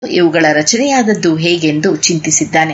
ಇವುಗಳ ರಚನೆಯಾದದ್ದು ಹೇಗೆಂದು ಚಿಂತಿಸಿದ್ದಾನೆ.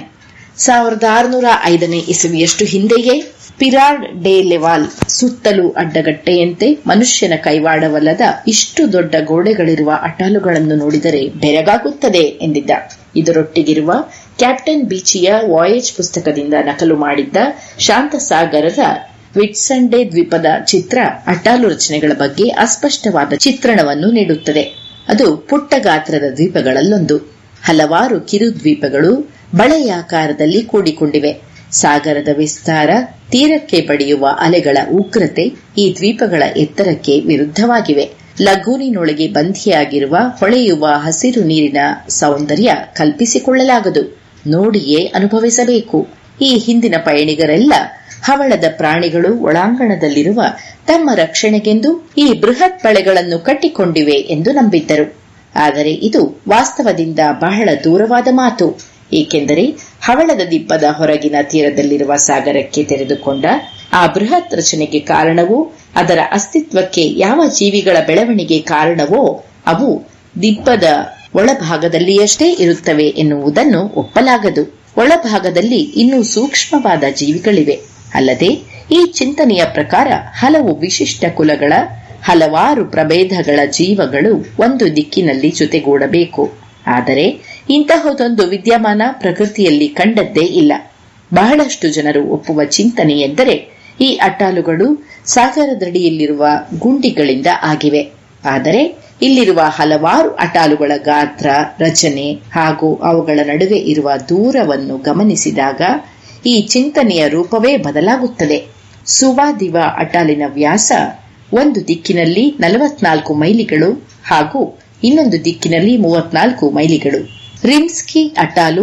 1605 ಇಸವಿಯಷ್ಟು ಹಿಂದೆಯೇ ಪಿರಾರ್ಡ್ ಡೆ ಲೆವಾಲ್ ಸುತ್ತಲೂ ಅಡ್ಡಗಟ್ಟೆಯಂತೆ ಮನುಷ್ಯನ ಕೈವಾಡವಲ್ಲದ ಇಷ್ಟು ದೊಡ್ಡ ಗೋಡೆಗಳಿರುವ ಅಟ್ಟಾಲುಗಳನ್ನು ನೋಡಿದರೆ ಬೆರಗಾಗುತ್ತದೆ ಎಂದಿದ್ದ. ಇದರೊಟ್ಟಿಗಿರುವ ಕ್ಯಾಪ್ಟನ್ ಬೀಚಿಯ ವಾಯೇಜ್ ಪುಸ್ತಕದಿಂದ ನಕಲು ಮಾಡಿದ್ದ ಶಾಂತಸಾಗರರ ವಿಟ್ಸಂಡೆ ದ್ವೀಪದ ಚಿತ್ರ ಅಟ್ಟಾಲು ರಚನೆಗಳ ಬಗ್ಗೆ ಅಸ್ಪಷ್ಟವಾದ ಚಿತ್ರಣವನ್ನು ನೀಡುತ್ತದೆ. ಅದು ಪುಟ್ಟ ಗಾತ್ರದ ದ್ವೀಪಗಳಲ್ಲೊಂದು. ಹಲವಾರು ಕಿರು ದ್ವೀಪಗಳು ಬಳೆಯಾಕಾರದಲ್ಲಿ ಕೂಡಿಕೊಂಡಿವೆ. ಸಾಗರದ ವಿಸ್ತಾರ, ತೀರಕ್ಕೆ ಬಡಿಯುವ ಅಲೆಗಳ ಉಗ್ರತೆ ಈ ದ್ವೀಪಗಳ ಎತ್ತರಕ್ಕೆ ವಿರುದ್ಧವಾಗಿವೆ. ಲಗೂನಿನೊಳಗೆ ಬಂಧಿಯಾಗಿರುವ ಹೊಳೆಯುವ ಹಸಿರು ನೀರಿನ ಸೌಂದರ್ಯ ಕಲ್ಪಿಸಿಕೊಳ್ಳಲಾಗದು, ನೋಡಿಯೇ ಅನುಭವಿಸಬೇಕು. ಈ ಹಿಂದಿನ ಪಯಣಿಗರೆಲ್ಲ ಹವಳದ ಪ್ರಾಣಿಗಳು ಒಳಾಂಗಣದಲ್ಲಿರುವ ತಮ್ಮ ರಕ್ಷಣೆಗೆಂದು ಈ ಬೃಹತ್ ಬಳೆಗಳನ್ನು ಕಟ್ಟಿಕೊಂಡಿವೆ ಎಂದು ನಂಬಿದ್ದರು. ಆದರೆ ಇದು ವಾಸ್ತವದಿಂದ ಬಹಳ ದೂರವಾದ ಮಾತು. ಏಕೆಂದರೆ ಹವಳದ ದಿಬ್ಬದ ಹೊರಗಿನ ತೀರದಲ್ಲಿರುವ ಸಾಗರಕ್ಕೆ ತೆರೆದುಕೊಂಡ ಆ ಬೃಹತ್ ರಚನೆಗೆ ಕಾರಣವೂ ಅದರ ಅಸ್ತಿತ್ವಕ್ಕೆ ಯಾವ ಜೀವಿಗಳ ಬೆಳವಣಿಗೆ ಕಾರಣವೋ ಅವು ದಿಬ್ಬದ ಒಳಭಾಗದಲ್ಲಿಯಷ್ಟೇ ಇರುತ್ತವೆ ಎನ್ನುವುದನ್ನು ಒಪ್ಪಲಾಗದು. ಒಳಭಾಗದಲ್ಲಿ ಇನ್ನೂ ಸೂಕ್ಷ್ಮವಾದ ಜೀವಿಗಳಿವೆ. ಅಲ್ಲದೆ ಈ ಚಿಂತನೆಯ ಪ್ರಕಾರ ಹಲವು ವಿಶಿಷ್ಟ ಕುಲಗಳ ಹಲವಾರು ಪ್ರಭೇದಗಳ ಜೀವಗಳು ಒಂದು ದಿಕ್ಕಿನಲ್ಲಿ ಜೊತೆಗೂಡಬೇಕು. ಆದರೆ ಇಂತಹದೊಂದು ವಿದ್ಯಮಾನ ಪ್ರಕೃತಿಯಲ್ಲಿ ಕಂಡದ್ದೇ ಇಲ್ಲ. ಬಹಳಷ್ಟು ಜನರು ಒಪ್ಪುವ ಚಿಂತನೆ ಎಂದರೆ ಈ ಅಟ್ಟಾಲುಗಳು ಸಾಗರದಡಿಯಲ್ಲಿರುವ ಗುಂಡಿಗಳಿಂದ ಆಗಿವೆ. ಆದರೆ ಇಲ್ಲಿರುವ ಹಲವಾರು ಅಟ್ಟಾಲುಗಳ ಗಾತ್ರ, ರಚನೆ ಹಾಗೂ ಅವುಗಳ ನಡುವೆ ಇರುವ ದೂರವನ್ನು ಗಮನಿಸಿದಾಗ ಈ ಚಿಂತನೆಯ ರೂಪವೇ ಬದಲಾಗುತ್ತದೆ. ಸುವಾದಿವಾ ಅಟ್ಟಾಲಿನ ವ್ಯಾಸ ಒಂದು ದಿಕ್ಕಿನಲ್ಲಿ 44 ಮೈಲಿಗಳು ಹಾಗೂ ಇನ್ನೊಂದು ದಿಕ್ಕಿನಲ್ಲಿ 34 ಮೈಲಿಗಳು. ರಿಮ್ಸ್ಕಿ ಅಟ್ಟಾಲು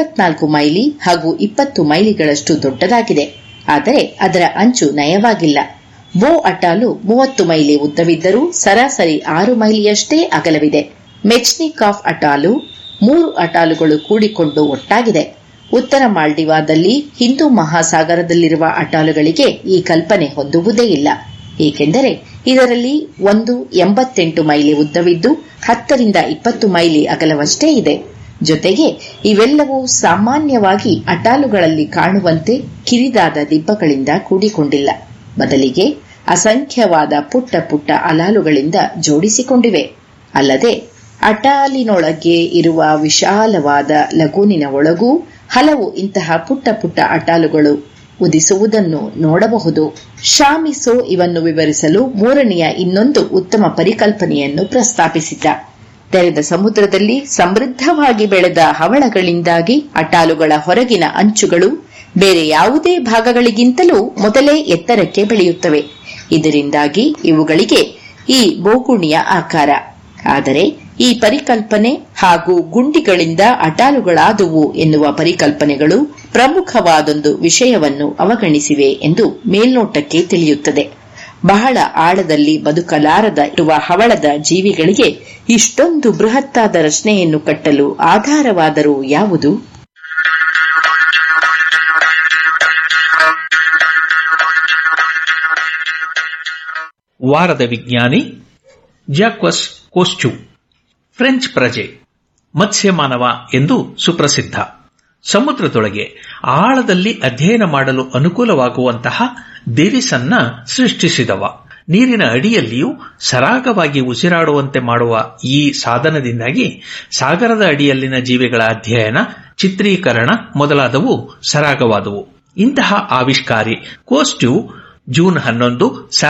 54 ಮೈಲಿ ಹಾಗೂ 20 ಮೈಲಿಗಳಷ್ಟು ದೊಡ್ಡದಾಗಿದೆ. ಆದರೆ ಅದರ ಅಂಚು ನಯವಾಗಿಲ್ಲ. ಬೋ ಅಟ್ಟಾಲು 30 ಮೈಲಿ ಉದ್ದವಿದ್ದರೂ ಸರಾಸರಿ 6 ಮೈಲಿಯಷ್ಟೇ ಅಗಲವಿದೆ. ಮೆಚ್ನಿಕಾಫ್ ಅಟ್ಟಾಲು 3 ಅಟ್ಟಾಲುಗಳು ಕೂಡಿಕೊಂಡು ಒಟ್ಟಾಗಿದೆ. ಉತ್ತರ ಮಾಲ್ಡಿವಾದಲ್ಲಿ ಹಿಂದೂ ಮಹಾಸಾಗರದಲ್ಲಿರುವ ಅಟ್ಟಾಲುಗಳಿಗೆ ಈ ಕಲ್ಪನೆ ಹೊಂದುವುದೇ ಇಲ್ಲ. ಏಕೆಂದರೆ ಇದರಲ್ಲಿ ಒಂದು 88 ಮೈಲಿ ಉದ್ದವಿದ್ದು 10ರಿಂದ 20 ಮೈಲಿ ಅಗಲವಷ್ಟೇ ಇದೆ. ಜೊತೆಗೆ ಇವೆಲ್ಲವೂ ಸಾಮಾನ್ಯವಾಗಿ ಅಟ್ಟಾಲುಗಳಲ್ಲಿ ಕಾಣುವಂತೆ ಕಿರಿದಾದ ದಿಬ್ಬಗಳಿಂದ ಕೂಡಿಕೊಂಡಿಲ್ಲ. ಬದಲಿಗೆ ಅಸಂಖ್ಯವಾದ ಪುಟ್ಟ ಪುಟ್ಟ ಅಲಾಲುಗಳಿಂದ ಜೋಡಿಸಿಕೊಂಡಿವೆ. ಅಲ್ಲದೆ ಅಟ್ಟಾಲಿನೊಳಗೆ ಇರುವ ವಿಶಾಲವಾದ ಲಗೂನಿನ ಒಳಗೂ ಹಲವು ಇಂತಹ ಪುಟ್ಟ ಪುಟ್ಟ ಅಟ್ಟಾಲುಗಳು ಉದಿಸುವುದನ್ನು ನೋಡಬಹುದು. ಶಾಮಿಸೋ ಇವನ್ನು ವಿವರಿಸಲು ಮೂರನೆಯ ಇನ್ನೊಂದು ಉತ್ತಮ ಪರಿಕಲ್ಪನೆಯನ್ನು ಪ್ರಸ್ತಾಪಿಸಿದ್ದ. ತೆರೆದ ಸಮುದ್ರದಲ್ಲಿ ಸಮೃದ್ಧವಾಗಿ ಬೆಳೆದ ಹವಳಗಳಿಂದಾಗಿ ಅಟ್ಟಾಲುಗಳ ಹೊರಗಿನ ಅಂಚುಗಳು ಬೇರೆ ಯಾವುದೇ ಭಾಗಗಳಿಗಿಂತಲೂ ಮೊದಲೇ ಎತ್ತರಕ್ಕೆ ಬೆಳೆಯುತ್ತವೆ. ಇದರಿಂದಾಗಿ ಇವುಗಳಿಗೆ ಈ ಬೋಗುಣಿಯ ಆಕಾರ. ಆದರೆ ಈ ಪರಿಕಲ್ಪನೆ ಹಾಗೂ ಗುಂಡಿಗಳಿಂದ ಅಟ್ಟಾಲುಗಳಾದುವು ಎನ್ನುವ ಪರಿಕಲ್ಪನೆಗಳು ಪ್ರಮುಖವಾದೊಂದು ವಿಷಯವನ್ನು ಅವಗಣಿಸಿವೆ ಎಂದು ಮೇಲ್ನೋಟಕ್ಕೆ ತಿಳಿಯುತ್ತದೆ. ಬಹಳ ಆಳದಲ್ಲಿ ಬದುಕಲಾರದ ಇರುವ ಹವಳದ ಜೀವಿಗಳಿಗೆ ಇಷ್ಟೊಂದು ಬೃಹತ್ತಾದ ರಚನೆಯನ್ನು ಕಟ್ಟಲು ಆಧಾರವಾದರೂ ಯಾವುದು? ವಾರದ ವಿಜ್ಞಾನಿ ಜಾಕ್ವಸ್ ಕೋಸ್ಚು, ಫ್ರೆಂಚ್ ಪ್ರಜೆ, ಮತ್ಸ್ಯಮಾನವ ಎಂದು ಸುಪ್ರಸಿದ್ಧ. ಸಮುದ್ರದೊಳಗೆ ಆಳದಲ್ಲಿ ಅಧ್ಯಯನ ಮಾಡಲು ಅನುಕೂಲವಾಗುವಂತಹ ದಿರಿಸನ್ನ ಸೃಷ್ಟಿಸಿದವ. ನೀರಿನ ಅಡಿಯಲ್ಲಿಯೂ ಸರಾಗವಾಗಿ ಉಸಿರಾಡುವಂತೆ ಮಾಡುವ ಈ ಸಾಧನದಿಂದಾಗಿ ಸಾಗರದ ಅಡಿಯಲ್ಲಿನ ಜೀವಿಗಳ ಅಧ್ಯಯನ, ಚಿತ್ರೀಕರಣ ಮೊದಲಾದವು ಸರಾಗವಾದವು. ಇಂತಹ ಆವಿಷ್ಕಾರಿ ಕೋಸ್ಟು ಜೂನ್ 11,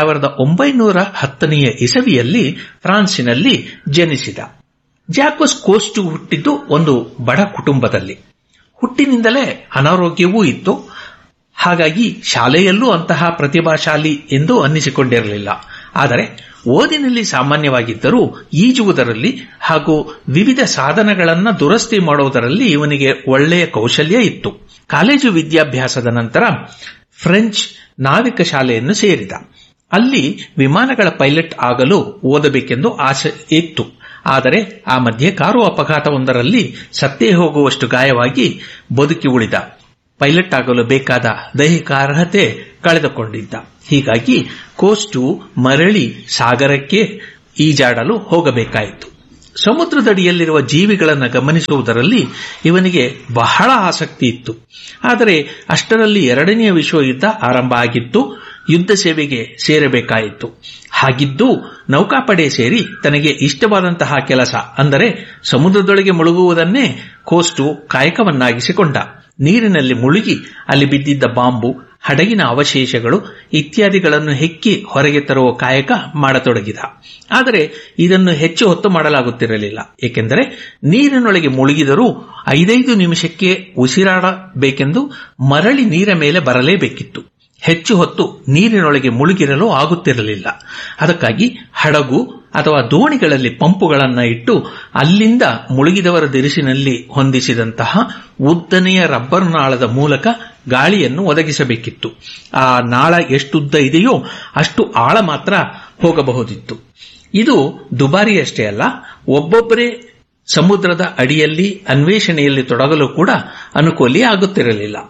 1910 ಇಸವಿಯಲ್ಲಿ ಫ್ರಾನ್ಸಿನಲ್ಲಿ ಜನಿಸಿದ. ಜಾಕ್ವಸ್ ಕೋಸ್ಟು ಹುಟ್ಟಿದ್ದು ಒಂದು ಬಡ ಕುಟುಂಬದಲ್ಲಿ. ಹುಟ್ಟಿನಿಂದಲೇ ಅನಾರೋಗ್ಯವೂ ಇತ್ತು. ಹಾಗಾಗಿ ಶಾಲೆಯಲ್ಲೂ ಅಂತಹ ಪ್ರತಿಭಾಶಾಲಿ ಎಂದು ಅನ್ನಿಸಿಕೊಂಡಿರಲಿಲ್ಲ. ಆದರೆ ಓದಿನಲ್ಲಿ ಸಾಮಾನ್ಯವಾಗಿದ್ದರೂ ಈಜುವುದರಲ್ಲಿ ಹಾಗೂ ವಿವಿಧ ಸಾಧನಗಳನ್ನು ದುರಸ್ತಿ ಮಾಡುವುದರಲ್ಲಿ ಇವನಿಗೆ ಒಳ್ಳೆಯ ಕೌಶಲ್ಯ ಇತ್ತು. ಕಾಲೇಜು ವಿದ್ಯಾಭ್ಯಾಸದ ನಂತರ ಫ್ರೆಂಚ್ ನಾವಿಕ ಶಾಲೆಯನ್ನು ಸೇರಿದ. ಅಲ್ಲಿ ವಿಮಾನಗಳ ಪೈಲಟ್ ಆಗಲು ಓದಬೇಕೆಂದು ಆಸೆ ಇತ್ತು. ಆದರೆ ಆ ಮಧ್ಯೆ ಕಾರು ಅಪಘಾತವೊಂದರಲ್ಲಿ ಸತ್ತೇ ಹೋಗುವಷ್ಟು ಗಾಯವಾಗಿ ಬದುಕಿ ಉಳಿದ. ಪೈಲಟ್ ಆಗಲು ಬೇಕಾದ ದೈಹಿಕ ಅರ್ಹತೆ ಕಳೆದುಕೊಂಡಿದ್ದ. ಹೀಗಾಗಿ ಕೋಸ್ಟು ಮರಳಿ ಸಾಗರಕ್ಕೆ ಈಜಾಡಲು ಹೋಗಬೇಕಾಯಿತು. ಸಮುದ್ರದಡಿಯಲ್ಲಿರುವ ಜೀವಿಗಳನ್ನು ಗಮನಿಸುವುದರಲ್ಲಿ ಇವನಿಗೆ ಬಹಳ ಆಸಕ್ತಿ ಇತ್ತು. ಆದರೆ ಅಷ್ಟರಲ್ಲಿ ಎರಡನೆಯ ವಿಶ್ವಯುದ್ಧ ಆರಂಭ ಆಗಿತ್ತು. ಯುದ್ಧ ಸೇವೆಗೆ ಸೇರಬೇಕಾಯಿತು. ಹಾಗಿದ್ದು ನೌಕಾಪಡೆ ಸೇರಿ ತನಗೆ ಇಷ್ಟವಾದಂತಹ ಕೆಲಸ ಅಂದರೆ ಸಮುದ್ರದೊಳಗೆ ಮುಳುಗುವುದನ್ನೇ ಕೋಸ್ಟು ಕಾಯಕವನ್ನಾಗಿಸಿಕೊಂಡ. ನೀರಿನಲ್ಲಿ ಮುಳುಗಿ ಅಲ್ಲಿ ಬಿದ್ದಿದ್ದ ಬಾಂಬು, ಹಡಗಿನ ಅವಶೇಷಗಳು ಇತ್ಯಾದಿಗಳನ್ನು ಹೆಕ್ಕಿ ಹೊರಗೆ ತರುವ ಕಾಯಕ ಮಾಡತೊಡಗಿದ. ಆದರೆ ಇದನ್ನು ಹೆಚ್ಚು ಹೊತ್ತು ಮಾಡಲಾಗುತ್ತಿರಲಿಲ್ಲ. ಏಕೆಂದರೆ ನೀರಿನೊಳಗೆ ಮುಳುಗಿದರೂ 5 ನಿಮಿಷಕ್ಕೆ ಉಸಿರಾಡಬೇಕೆಂದು ಮರಳಿ ನೀರ ಮೇಲೆ ಬರಲೇಬೇಕಿತ್ತು. ಹೆಚ್ಚು ಹೊತ್ತು ನೀರಿನೊಳಗೆ ಮುಳುಗಿರಲು ಆಗುತ್ತಿರಲಿಲ್ಲ. ಅದಕ್ಕಾಗಿ ಹಡಗು ಅಥವಾ ದೋಣಿಗಳಲ್ಲಿ ಪಂಪುಗಳನ್ನು ಇಟ್ಟು ಅಲ್ಲಿಂದ ಮುಳುಗಿದವರ ದಿರಿಸಿನಲ್ಲಿ ಹೊಂದಿಸಿದಂತಹ ಉದ್ದನೆಯ ರಬ್ಬರ್ ನಾಳದ ಮೂಲಕ ಗಾಳಿಯನ್ನು ಒದಗಿಸಬೇಕಿತ್ತು. ಆ ನಾಳ ಎಷ್ಟುದ್ದ ಇದೆಯೋ ಅಷ್ಟು ಆಳ ಮಾತ್ರ ಹೋಗಬಹುದಿತ್ತು. ಇದು ದುಬಾರಿಯಷ್ಟೇ ಅಲ್ಲ, ಒಬ್ಬೊಬ್ಬರೇ ಸಮುದ್ರದ ಅಡಿಯಲ್ಲಿ ಅನ್ವೇಷಣೆಯಲ್ಲಿ ತೊಡಗಲು ಕೂಡ ಅನುಕೂಲಿ ಆಗುತ್ತಿರಲಿಲ್ಲ.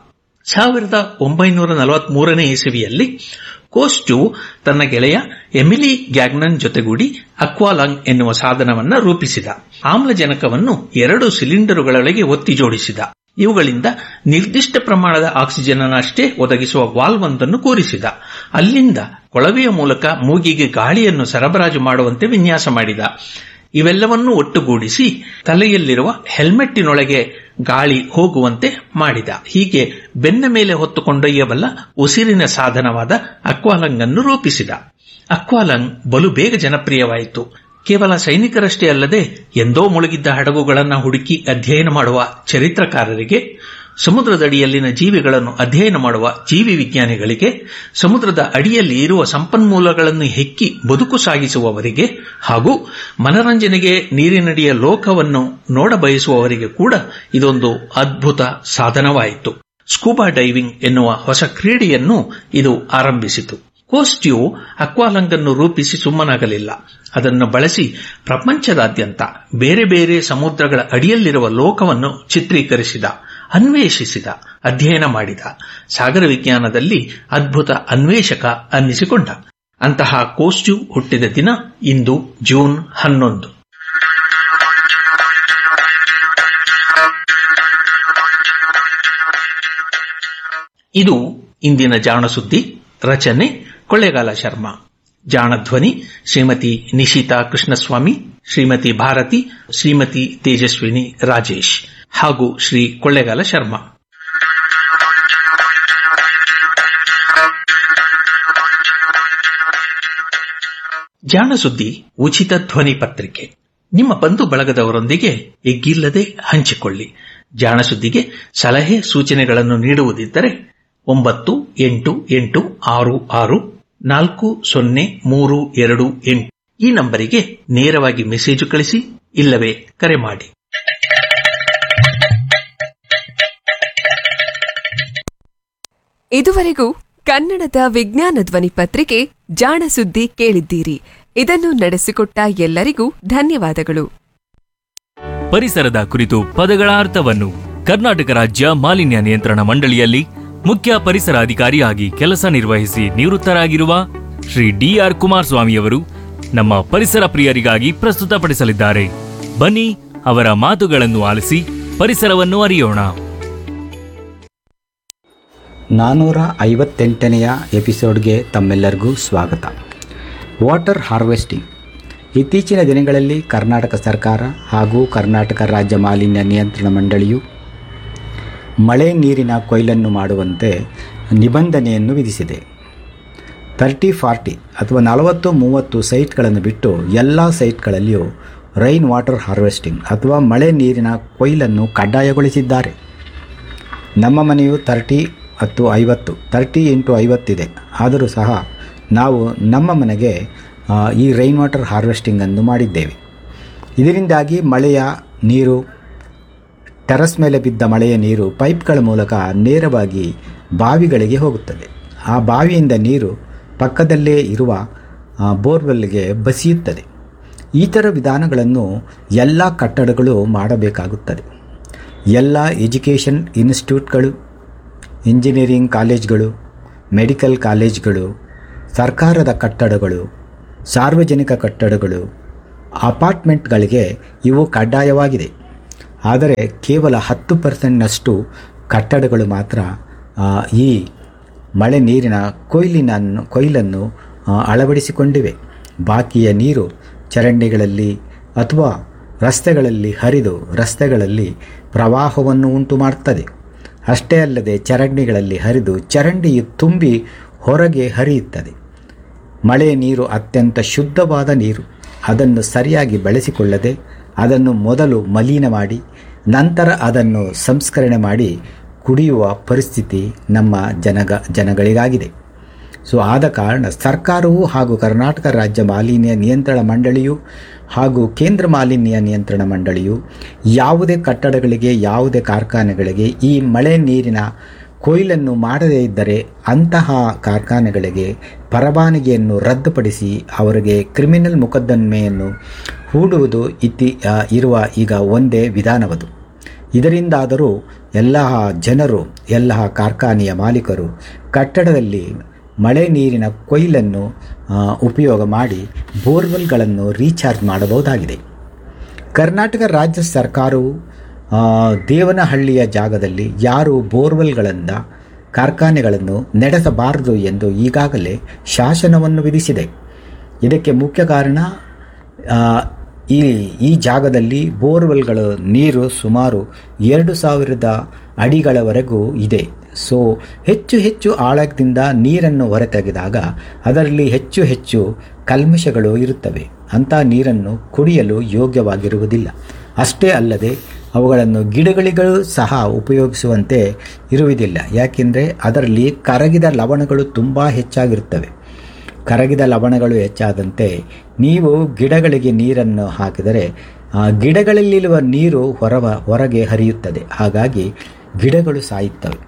1943ನೇ ಇಸವಿಯಲ್ಲಿ ಕೋಸ್ಟು ತನ್ನ ಗೆಳೆಯ ಎಮಿಲಿ ಗ್ಯಾಗ್ನನ್ ಜೊತೆಗೂಡಿ ಅಕ್ವಾಲಾಂಗ್ ಎನ್ನುವ ಸಾಧನವನ್ನು ರೂಪಿಸಿದ. ಆಮ್ಲಜನಕವನ್ನು 2 ಸಿಲಿಂಡರುಗಳೊಳಗೆ ಒತ್ತಿ ಜೋಡಿಸಿದ. ಇವುಗಳಿಂದ ನಿರ್ದಿಷ್ಟ ಪ್ರಮಾಣದ ಆಕ್ಸಿಜನ್ ಅಷ್ಟೇ ಒದಗಿಸುವ ವಾಲ್ವ್ ಒಂದನ್ನು ಕೂರಿಸಿದ. ಅಲ್ಲಿಂದ ಕೊಳವೆಯ ಮೂಲಕ ಮೂಗಿಗೆ ಗಾಳಿಯನ್ನು ಸರಬರಾಜು ಮಾಡುವಂತೆ ವಿನ್ಯಾಸ ಮಾಡಿದ. ಇವೆಲ್ಲವನ್ನೂ ಒಟ್ಟುಗೂಡಿಸಿ ತಲೆಯಲ್ಲಿರುವ ಹೆಲ್ಮೆಟ್ಟಿನೊಳಗೆ ಗಾಳಿ ಹೋಗುವಂತೆ ಮಾಡಿದ. ಹೀಗೆ ಬೆನ್ನ ಮೇಲೆ ಹೊತ್ತುಕೊಂಡೊಯ್ಯಬಲ್ಲ ಉಸಿರಿನ ಸಾಧನವಾದ ಅಕ್ವಾಲಾಂಗ್ ಅನ್ನು ರೂಪಿಸಿದ. ಅಕ್ವಾಲಾಂಗ್ ಬಲು ಬೇಗ ಜನಪ್ರಿಯವಾಯಿತು. ಕೇವಲ ಸೈನಿಕರಷ್ಟೇ ಅಲ್ಲದೆ ಎಂದೋ ಮುಳುಗಿದ್ದ ಹಡಗುಗಳನ್ನು ಹುಡುಕಿ ಅಧ್ಯಯನ ಮಾಡುವ ಚರಿತ್ರಕಾರರಿಗೆ, ಸಮುದ್ರದಡಿಯಲ್ಲಿನ ಜೀವಿಗಳನ್ನು ಅಧ್ಯಯನ ಮಾಡುವ ಜೀವಿ ವಿಜ್ಞಾನಿಗಳಿಗೆ, ಸಮುದ್ರದ ಅಡಿಯಲ್ಲಿ ಇರುವ ಸಂಪನ್ಮೂಲಗಳನ್ನು ಹೆಕ್ಕಿ ಬದುಕು ಸಾಗಿಸುವವರಿಗೆ ಹಾಗೂ ಮನರಂಜನೆಗೆ ನೀರಿನಡಿಯ ಲೋಕವನ್ನು ನೋಡಬಯಸುವವರಿಗೆ ಕೂಡ ಇದೊಂದು ಅದ್ಭುತ ಸಾಧನವಾಯಿತು. ಸ್ಕೂಬಾ ಡೈವಿಂಗ್ ಎನ್ನುವ ಹೊಸ ಕ್ರೀಡೆಯನ್ನು ಇದು ಆರಂಭಿಸಿತು. ಕೋಸ್ಟ್ಯೂ ಅಕ್ವಾಲಾಂಗ್ ಅನ್ನು ರೂಪಿಸಿ ಸುಮ್ಮನಾಗಲಿಲ್ಲ. ಅದನ್ನು ಬಳಸಿ ಪ್ರಪಂಚದಾದ್ಯಂತ ಬೇರೆ ಬೇರೆ ಸಮುದ್ರಗಳ ಅಡಿಯಲ್ಲಿರುವ ಲೋಕವನ್ನು ಚಿತ್ರೀಕರಿಸಿದ, ಅನ್ವೇಷಿಸಿದ, ಅಧ್ಯಯನ ಮಾಡಿದ. ಸಾಗರ ವಿಜ್ಞಾನದಲ್ಲಿ ಅದ್ಭುತ ಅನ್ವೇಷಕ ಅನ್ನಿಸಿಕೊಂಡ. ಅಂತಹ ಕೋಸ್ಟ್ಯೂ ಹುಟ್ಟಿದ ದಿನ ಇಂದು ಜೂನ್ 11. ಇದು ಇಂದಿನ ಜಾಣ ಸುದ್ದಿ. ರಚನೆ ಕೊಳ್ಳೇಗಾಲ ಶರ್ಮಾ. ಜಾಣಧ್ವನಿ ಶ್ರೀಮತಿ ನಿಶಿತಾ ಕೃಷ್ಣಸ್ವಾಮಿ, ಶ್ರೀಮತಿ ಭಾರತಿ, ಶ್ರೀಮತಿ ತೇಜಸ್ವಿನಿ ರಾಜೇಶ್ ಹಾಗೂ ಶ್ರೀ ಕೊಳ್ಳೇಗಾಲ ಶರ್ಮಾ. ಜಾಣ ಸುದ್ದಿ ಉಚಿತ ಧ್ವನಿ ಪತ್ರಿಕೆ. ನಿಮ್ಮ ಬಂಧು ಬಳಗದವರೊಂದಿಗೆ ಎಗ್ಗಿಲ್ಲದೆ ಹಂಚಿಕೊಳ್ಳಿ. ಜಾಣ ಸುದ್ದಿಗೆ ಸಲಹೆ ಸೂಚನೆಗಳನ್ನು ನೀಡುವುದಿದ್ದರೆ 9886640328 ಈ ನಂಬರಿಗೆ ನೇರವಾಗಿ ಮೆಸೇಜು ಕಳಿಸಿ, ಇಲ್ಲವೇ ಕರೆ ಮಾಡಿ. ಇದುವರೆಗೂ ಕನ್ನಡದ ವಿಜ್ಞಾನ ಧ್ವನಿ ಪತ್ರಿಕೆ ಜಾಣ ಸುದ್ದಿ ಕೇಳಿದ್ದೀರಿ. ಇದನ್ನು ನಡೆಸಿಕೊಟ್ಟ ಎಲ್ಲರಿಗೂ ಧನ್ಯವಾದಗಳು. ಪರಿಸರದ ಕುರಿತು ಪದಗಳ ಅರ್ಥವನ್ನು ಕರ್ನಾಟಕ ರಾಜ್ಯ ಮಾಲಿನ್ಯ ನಿಯಂತ್ರಣ ಮಂಡಳಿಯಲ್ಲಿ ಮುಖ್ಯ ಪರಿಸರ ಅಧಿಕಾರಿಯಾಗಿ ಕೆಲಸ ನಿರ್ವಹಿಸಿ ನಿವೃತ್ತರಾಗಿರುವ ಶ್ರೀ ಡಿ.ಆರ್. ಕುಮಾರಸ್ವಾಮಿಯವರು ನಮ್ಮ ಪರಿಸರ ಪ್ರಿಯರಿಗಾಗಿ ಪ್ರಸ್ತುತಪಡಿಸಲಿದ್ದಾರೆ. ಬನ್ನಿ ಅವರ ಮಾತುಗಳನ್ನು ಆಲಿಸಿ ಪರಿಸರವನ್ನು ಅರಿಯೋಣ. 458ನೇ ಎಪಿಸೋಡ್ಗೆ ತಮ್ಮೆಲ್ಲರಿಗೂ ಸ್ವಾಗತ. Water harvesting. ಇತ್ತೀಚಿನ ದಿನಗಳಲ್ಲಿ ಕರ್ನಾಟಕ ಸರ್ಕಾರ ಹಾಗೂ ಕರ್ನಾಟಕ ರಾಜ್ಯ ಮಾಲಿನ್ಯ ನಿಯಂತ್ರಣ ಮಂಡಳಿಯು ಮಳೆ ನೀರಿನ ಕೊಯ್ಲನ್ನು ಮಾಡುವಂತೆ ನಿಬಂಧನೆಯನ್ನು ವಿಧಿಸಿದೆ. 30-40 ಅಥವಾ 40-30 ಸೈಟ್ಗಳನ್ನು ಬಿಟ್ಟು ಎಲ್ಲ ಸೈಟ್ಗಳಲ್ಲಿಯೂ ರೈನ್ ವಾಟರ್ ಹಾರ್ವೆಸ್ಟಿಂಗ್ ಅಥವಾ ಮಳೆ ನೀರಿನ ಕೊಯ್ಲನ್ನು ಕಡ್ಡಾಯಗೊಳಿಸಿದ್ದಾರೆ. ನಮ್ಮ ಮನೆಯು 30 x 50 ಇದೆ. ಆದರೂ ಸಹ ನಾವು ನಮ್ಮ ಮನೆಗೆ ಈ ರೈನ್ ವಾಟರ್ ಹಾರ್ವೆಸ್ಟಿಂಗನ್ನು ಮಾಡಿದ್ದೇವೆ. ಇದರಿಂದಾಗಿ ಮಳೆಯ ನೀರು, ಟೆರಸ್ ಮೇಲೆ ಬಿದ್ದ ಮಳೆಯ ನೀರು ಪೈಪ್ಗಳ ಮೂಲಕ ನೇರವಾಗಿ ಬಾವಿಗಳಿಗೆ ಹೋಗುತ್ತದೆ. ಆ ಬಾವಿಯಿಂದ ನೀರು ಪಕ್ಕದಲ್ಲೇ ಇರುವ ಬೋರ್ವೆಲ್ಗೆ ಬಸಿಯುತ್ತದೆ. ಈ ಥರ ವಿಧಾನಗಳನ್ನು ಎಲ್ಲ ಕಟ್ಟಡಗಳು ಮಾಡಬೇಕಾಗುತ್ತದೆ. ಎಲ್ಲ ಎಜುಕೇಷನ್ ಇನ್ಸ್ಟಿಟ್ಯೂಟ್ಗಳು, ಇಂಜಿನಿಯರಿಂಗ್ ಕಾಲೇಜ್ಗಳು, ಮೆಡಿಕಲ್ ಕಾಲೇಜ್ಗಳು, ಸರ್ಕಾರದ ಕಟ್ಟಡಗಳು, ಸಾರ್ವಜನಿಕ ಕಟ್ಟಡಗಳು, ಅಪಾರ್ಟ್ಮೆಂಟ್ಗಳಿಗೆ ಇವು ಕಡ್ಡಾಯವಾಗಿದೆ. ಆದರೆ ಕೇವಲ 10% ಕಟ್ಟಡಗಳು ಮಾತ್ರ ಈ ಮಳೆ ನೀರಿನ ಕೊಯ್ಲನ್ನು ಅಳವಡಿಸಿಕೊಂಡಿವೆ. ಬಾಕಿಯ ನೀರು ಚರಂಡಿಗಳಲ್ಲಿ ಅಥವಾ ರಸ್ತೆಗಳಲ್ಲಿ ಹರಿದು ರಸ್ತೆಗಳಲ್ಲಿ ಪ್ರವಾಹವನ್ನು ಉಂಟು ಮಾಡುತ್ತದೆ. ಅಷ್ಟೇ ಅಲ್ಲದೆ ಚರಂಡಿಗಳಲ್ಲಿ ಹರಿದು ಚರಂಡಿಯು ತುಂಬಿ ಹೊರಗೆ ಹರಿಯುತ್ತದೆ. ಮಳೆಯ ನೀರು ಅತ್ಯಂತ ಶುದ್ಧವಾದ ನೀರು. ಅದನ್ನು ಸರಿಯಾಗಿ ಬಳಸಿಕೊಳ್ಳದೆ ಅದನ್ನು ಮೊದಲು ಮಲಿನ ಮಾಡಿ ನಂತರ ಅದನ್ನು ಸಂಸ್ಕರಣೆ ಮಾಡಿ ಕುಡಿಯುವ ಪರಿಸ್ಥಿತಿ ನಮ್ಮ ಜನಗಳಿಗಾಗಿದೆ. ಆದ ಕಾರಣ ಸರ್ಕಾರವು ಹಾಗೂ ಕರ್ನಾಟಕ ರಾಜ್ಯ ಮಾಲಿನ್ಯ ನಿಯಂತ್ರಣ ಮಂಡಳಿಯು ಹಾಗೂ ಕೇಂದ್ರ ಮಾಲಿನ್ಯ ನಿಯಂತ್ರಣ ಮಂಡಳಿಯು ಯಾವುದೇ ಕಟ್ಟಡಗಳಿಗೆ ಯಾವುದೇ ಕಾರ್ಖಾನೆಗಳಿಗೆ ಈ ಮಳೆ ನೀರಿನ ಕೊಯ್ಲನ್ನು ಮಾಡದೇ ಇದ್ದರೆ ಅಂತಹ ಕಾರ್ಖಾನೆಗಳಿಗೆ ಪರವಾನಗಿಯನ್ನು ರದ್ದುಪಡಿಸಿ ಅವರಿಗೆ ಕ್ರಿಮಿನಲ್ ಮೊಕದ್ದಮೆಯನ್ನು ಹೂಡುವುದು ಇರುವ ಈಗ ಒಂದೇ ವಿಧಾನವದು. ಇದರಿಂದಾದರೂ ಎಲ್ಲ ಜನರು, ಎಲ್ಲ ಕಾರ್ಖಾನೆಯ ಮಾಲೀಕರು ಕಟ್ಟಡದಲ್ಲಿ ಮಳೆ ನೀರಿನ ಕೊಯ್ಲನ್ನು ಉಪಯೋಗ ಮಾಡಿ ಬೋರ್ವೆಲ್ಗಳನ್ನು ರೀಚಾರ್ಜ್ ಮಾಡಬಹುದಾಗಿದೆ. ಕರ್ನಾಟಕ ರಾಜ್ಯ ಸರ್ಕಾರವು ದೇವನಹಳ್ಳಿಯ ಜಾಗದಲ್ಲಿ ಯಾರು ಬೋರ್ವೆಲ್ಗಳಿಂದ ಕಾರ್ಖಾನೆಗಳನ್ನು ನಡೆಸಬಾರದು ಎಂದು ಈಗಾಗಲೇ ಶಾಸನವನ್ನು ವಿಧಿಸಿದೆ. ಇದಕ್ಕೆ ಮುಖ್ಯ ಕಾರಣ ಈ ಜಾಗದಲ್ಲಿ ಬೋರ್ವೆಲ್ಗಳ ನೀರು ಸುಮಾರು 2000 ಅಡಿಗಳವರೆಗೂ ಇದೆ. ಹೆಚ್ಚು ಆಳದಿಂದ ನೀರನ್ನು ಹೊರತೆಗೆದಾಗ ಅದರಲ್ಲಿ ಹೆಚ್ಚು ಕಲ್ಮಶಗಳು ಇರುತ್ತವೆ. ಅಂಥ ನೀರನ್ನು ಕುಡಿಯಲು ಯೋಗ್ಯವಾಗಿರುವುದಿಲ್ಲ. ಅಷ್ಟೇ ಅಲ್ಲದೆ ಅವುಗಳನ್ನು ಗಿಡಗಳಿಗೂ ಸಹ ಉಪಯೋಗಿಸುವಂತೆ ಇರುವುದಿಲ್ಲ. ಯಾಕೆಂದರೆ ಅದರಲ್ಲಿ ಕರಗಿದ ಲವಣಗಳು ತುಂಬ ಹೆಚ್ಚಾಗಿರುತ್ತವೆ. ಕರಗಿದ ಲವಣಗಳು ಹೆಚ್ಚಾದಂತೆ ನೀವು ಗಿಡಗಳಿಗೆ ನೀರನ್ನು ಹಾಕಿದರೆ ಗಿಡಗಳಲ್ಲಿರುವ ನೀರು ಹೊರಗೆ ಹರಿಯುತ್ತದೆ. ಹಾಗಾಗಿ ಗಿಡಗಳು ಸಾಯುತ್ತವೆ.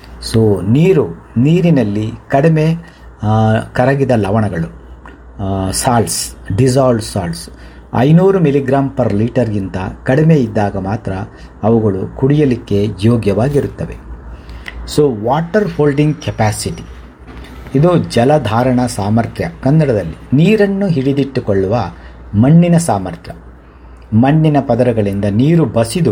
ನೀರಿನಲ್ಲಿ ಕಡಿಮೆ ಕರಗಿದ ಲವಣಗಳು ಸಾಲ್ಟ್ಸ್, ಡಿಸಾಲ್ವ್ಡ್ ಸಾಲ್ಟ್ಸ್ 500 mg/ಲೀಟರ್ಗಿಂತ ಕಡಿಮೆ ಇದ್ದಾಗ ಮಾತ್ರ ಅವುಗಳು ಕುಡಿಯಲಿಕ್ಕೆ ಯೋಗ್ಯವಾಗಿರುತ್ತವೆ. ವಾಟರ್ ಹೋಲ್ಡಿಂಗ್ ಕೆಪಾಸಿಟಿ ಇದು ಜಲಧಾರಣ ಸಾಮರ್ಥ್ಯ. ಕನ್ನಡದಲ್ಲಿ ನೀರನ್ನು ಹಿಡಿದಿಟ್ಟುಕೊಳ್ಳುವ ಮಣ್ಣಿನ ಸಾಮರ್ಥ್ಯ. ಮಣ್ಣಿನ ಪದರಗಳಿಂದ ನೀರು ಬಸಿದು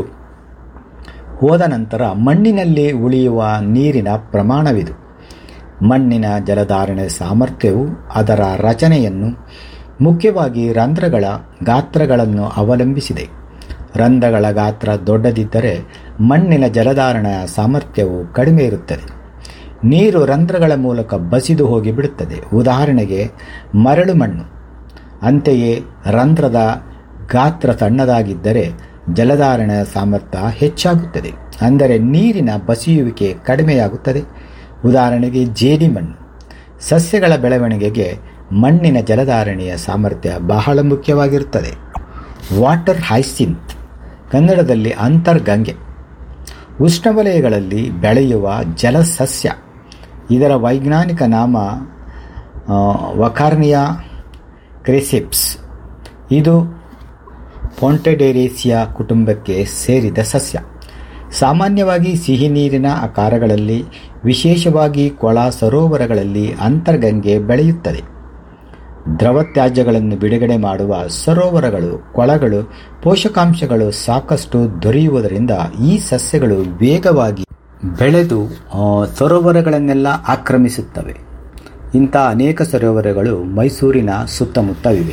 ಹೋದ ನಂತರ ಮಣ್ಣಿನಲ್ಲಿ ಉಳಿಯುವ ನೀರಿನ ಪ್ರಮಾಣವಿದು. ಮಣ್ಣಿನ ಜಲಧಾರಣೆ ಸಾಮರ್ಥ್ಯವು ಅದರ ರಚನೆಯನ್ನು, ಮುಖ್ಯವಾಗಿ ರಂಧ್ರಗಳ ಗಾತ್ರಗಳನ್ನು ಅವಲಂಬಿಸಿದೆ. ರಂಧ್ರಗಳ ಗಾತ್ರ ದೊಡ್ಡದಿದ್ದರೆ ಮಣ್ಣಿನ ಜಲಧಾರಣೆಯ ಸಾಮರ್ಥ್ಯವು ಕಡಿಮೆ ಇರುತ್ತದೆ. ನೀರು ರಂಧ್ರಗಳ ಮೂಲಕ ಬಸಿದು ಹೋಗಿಬಿಡುತ್ತದೆ. ಉದಾಹರಣೆಗೆ ಮರಳು ಮಣ್ಣು. ಅಂತೆಯೇ ರಂಧ್ರದ ಗಾತ್ರ ಸಣ್ಣದಾಗಿದ್ದರೆ ಜಲಧಾರಣೆಯ ಸಾಮರ್ಥ್ಯ ಹೆಚ್ಚಾಗುತ್ತದೆ, ಅಂದರೆ ನೀರಿನ ಬಸಿಯುವಿಕೆ ಕಡಿಮೆಯಾಗುತ್ತದೆ. ಉದಾಹರಣೆಗೆ ಜೇಡಿಮಣ್ಣು. ಸಸ್ಯಗಳ ಬೆಳವಣಿಗೆಗೆ ಮಣ್ಣಿನ ಜಲಧಾರಣೆಯ ಸಾಮರ್ಥ್ಯ ಬಹಳ ಮುಖ್ಯವಾಗಿರುತ್ತದೆ. ವಾಟರ್ ಹೈಸಿಂತ್, ಕನ್ನಡದಲ್ಲಿ ಅಂತರ್ಗಂಗೆ. ಉಷ್ಣವಲಯಗಳಲ್ಲಿ ಬೆಳೆಯುವ ಜಲಸಸ್ಯ. ಇದರ ವೈಜ್ಞಾನಿಕ ನಾಮ ವಕಾರ್ನಿಯಾ ಕ್ರೆಸಿಪ್ಸ್. ಇದು ಫಾಂಟೆಡೇರೇಸಿಯಾ ಕುಟುಂಬಕ್ಕೆ ಸೇರಿದ ಸಸ್ಯ. ಸಾಮಾನ್ಯವಾಗಿ ಸಿಹಿ ನೀರಿನ ಆಕಾರಗಳಲ್ಲಿ, ವಿಶೇಷವಾಗಿ ಕೊಳ ಸರೋವರಗಳಲ್ಲಿ ಅಂತರ್ಗಂಗೆ ಬೆಳೆಯುತ್ತದೆ. ದ್ರವ ತ್ಯಾಜ್ಯಗಳನ್ನು ಬಿಡುಗಡೆ ಮಾಡುವ ಸರೋವರಗಳು, ಕೊಳಗಳು ಪೋಷಕಾಂಶಗಳು ಸಾಕಷ್ಟು ದೊರೆಯುವುದರಿಂದ ಈ ಸಸ್ಯಗಳು ವೇಗವಾಗಿ ಬೆಳೆದು ಸರೋವರಗಳನ್ನೆಲ್ಲ ಆಕ್ರಮಿಸುತ್ತವೆ. ಇಂಥ ಅನೇಕ ಸರೋವರಗಳು ಮೈಸೂರಿನ ಸುತ್ತಮುತ್ತವಿವೆ.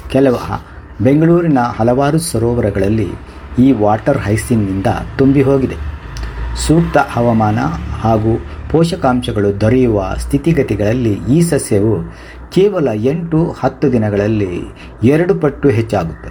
ಬೆಂಗಳೂರಿನ ಹಲವಾರು ಸರೋವರಗಳಲ್ಲಿ ಈ ವಾಟರ್ ಹೈಸಿನ್ನಿಂದ ತುಂಬಿ ಹೋಗಿದೆ. ಸೂಕ್ತ ಹವಾಮಾನ ಹಾಗೂ ಪೋಷಕಾಂಶಗಳು ದೊರೆಯುವ ಸ್ಥಿತಿಗತಿಗಳಲ್ಲಿ ಈ ಸಸ್ಯವು ಕೇವಲ 8-10 ದಿನಗಳಲ್ಲಿ 2 ಪಟ್ಟು ಹೆಚ್ಚಾಗುತ್ತದೆ.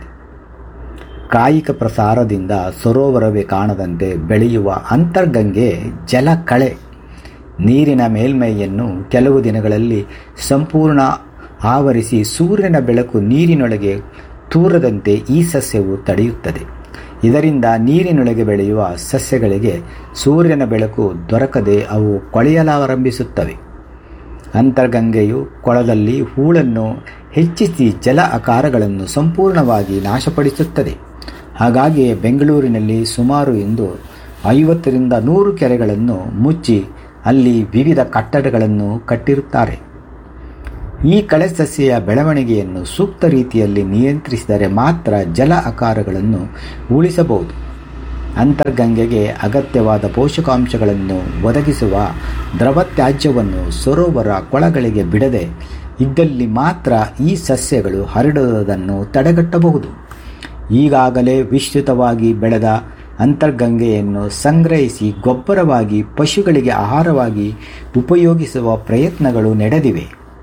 ಕಾಯಿಕ ಪ್ರಸಾರದಿಂದ ಸರೋವರವೇ ಕಾಣದಂತೆ ಬೆಳೆಯುವ ಅಂತರ್ಗಂಗೆ ಜಲಕಳೆ ನೀರಿನ ಮೇಲ್ಮೈಯನ್ನು ಕೆಲವು ದಿನಗಳಲ್ಲಿ ಸಂಪೂರ್ಣ ಆವರಿಸಿ ಸೂರ್ಯನ ಬೆಳಕು ನೀರಿನೊಳಗೆ ತೂರದಂತೆ ಈ ಸಸ್ಯವು ತಡೆಯುತ್ತದೆ. ಇದರಿಂದ ನೀರಿನೊಳಗೆ ಬೆಳೆಯುವ ಸಸ್ಯಗಳಿಗೆ ಸೂರ್ಯನ ಬೆಳಕು ದೊರಕದೆ ಅವು ಕೊಳೆಯಲಾರಂಭಿಸುತ್ತವೆ. ಅಂತರ್ಗಂಗೆಯು ಕೊಳದಲ್ಲಿ ಹೂಳನ್ನು ಹೆಚ್ಚಿಸಿ ಜಲ ಆಕಾರಗಳನ್ನು ಸಂಪೂರ್ಣವಾಗಿ ನಾಶಪಡಿಸುತ್ತದೆ. ಹಾಗಾಗಿಯೇ ಬೆಂಗಳೂರಿನಲ್ಲಿ ಸುಮಾರು ಇಂದು 50-100 ಕೆರೆಗಳನ್ನು ಮುಚ್ಚಿ ಅಲ್ಲಿ ವಿವಿಧ ಕಟ್ಟಡಗಳನ್ನು ಕಟ್ಟಿರುತ್ತಾರೆ. ಈ ಕಳೆ ಸಸ್ಯೆಯ ಬೆಳವಣಿಗೆಯನ್ನು ಸೂಕ್ತ ರೀತಿಯಲ್ಲಿ ನಿಯಂತ್ರಿಸಿದರೆ ಮಾತ್ರ ಜಲ ಆಕಾರಗಳನ್ನು ಉಳಿಸಬಹುದು. ಅಂತರ್ಗಂಗೆಗೆ ಅಗತ್ಯವಾದ ಪೋಷಕಾಂಶಗಳನ್ನು ಒದಗಿಸುವ ದ್ರವ ತ್ಯಾಜ್ಯವನ್ನು ಸರೋವರ ಕೊಳಗಳಿಗೆ ಬಿಡದೆ ಇದ್ದಲ್ಲಿ ಮಾತ್ರ ಈ ಸಸ್ಯಗಳು ಹರಡುವುದನ್ನು ತಡೆಗಟ್ಟಬಹುದು. ಈಗಾಗಲೇ ವಿಸ್ತೃತವಾಗಿ ಬೆಳೆದ ಅಂತರ್ಗಂಗೆಯನ್ನು ಸಂಗ್ರಹಿಸಿ ಗೊಬ್ಬರವಾಗಿ ಪಶುಗಳಿಗೆ ಆಹಾರವಾಗಿ ಉಪಯೋಗಿಸುವ ಪ್ರಯತ್ನಗಳು ನಡೆದಿವೆ.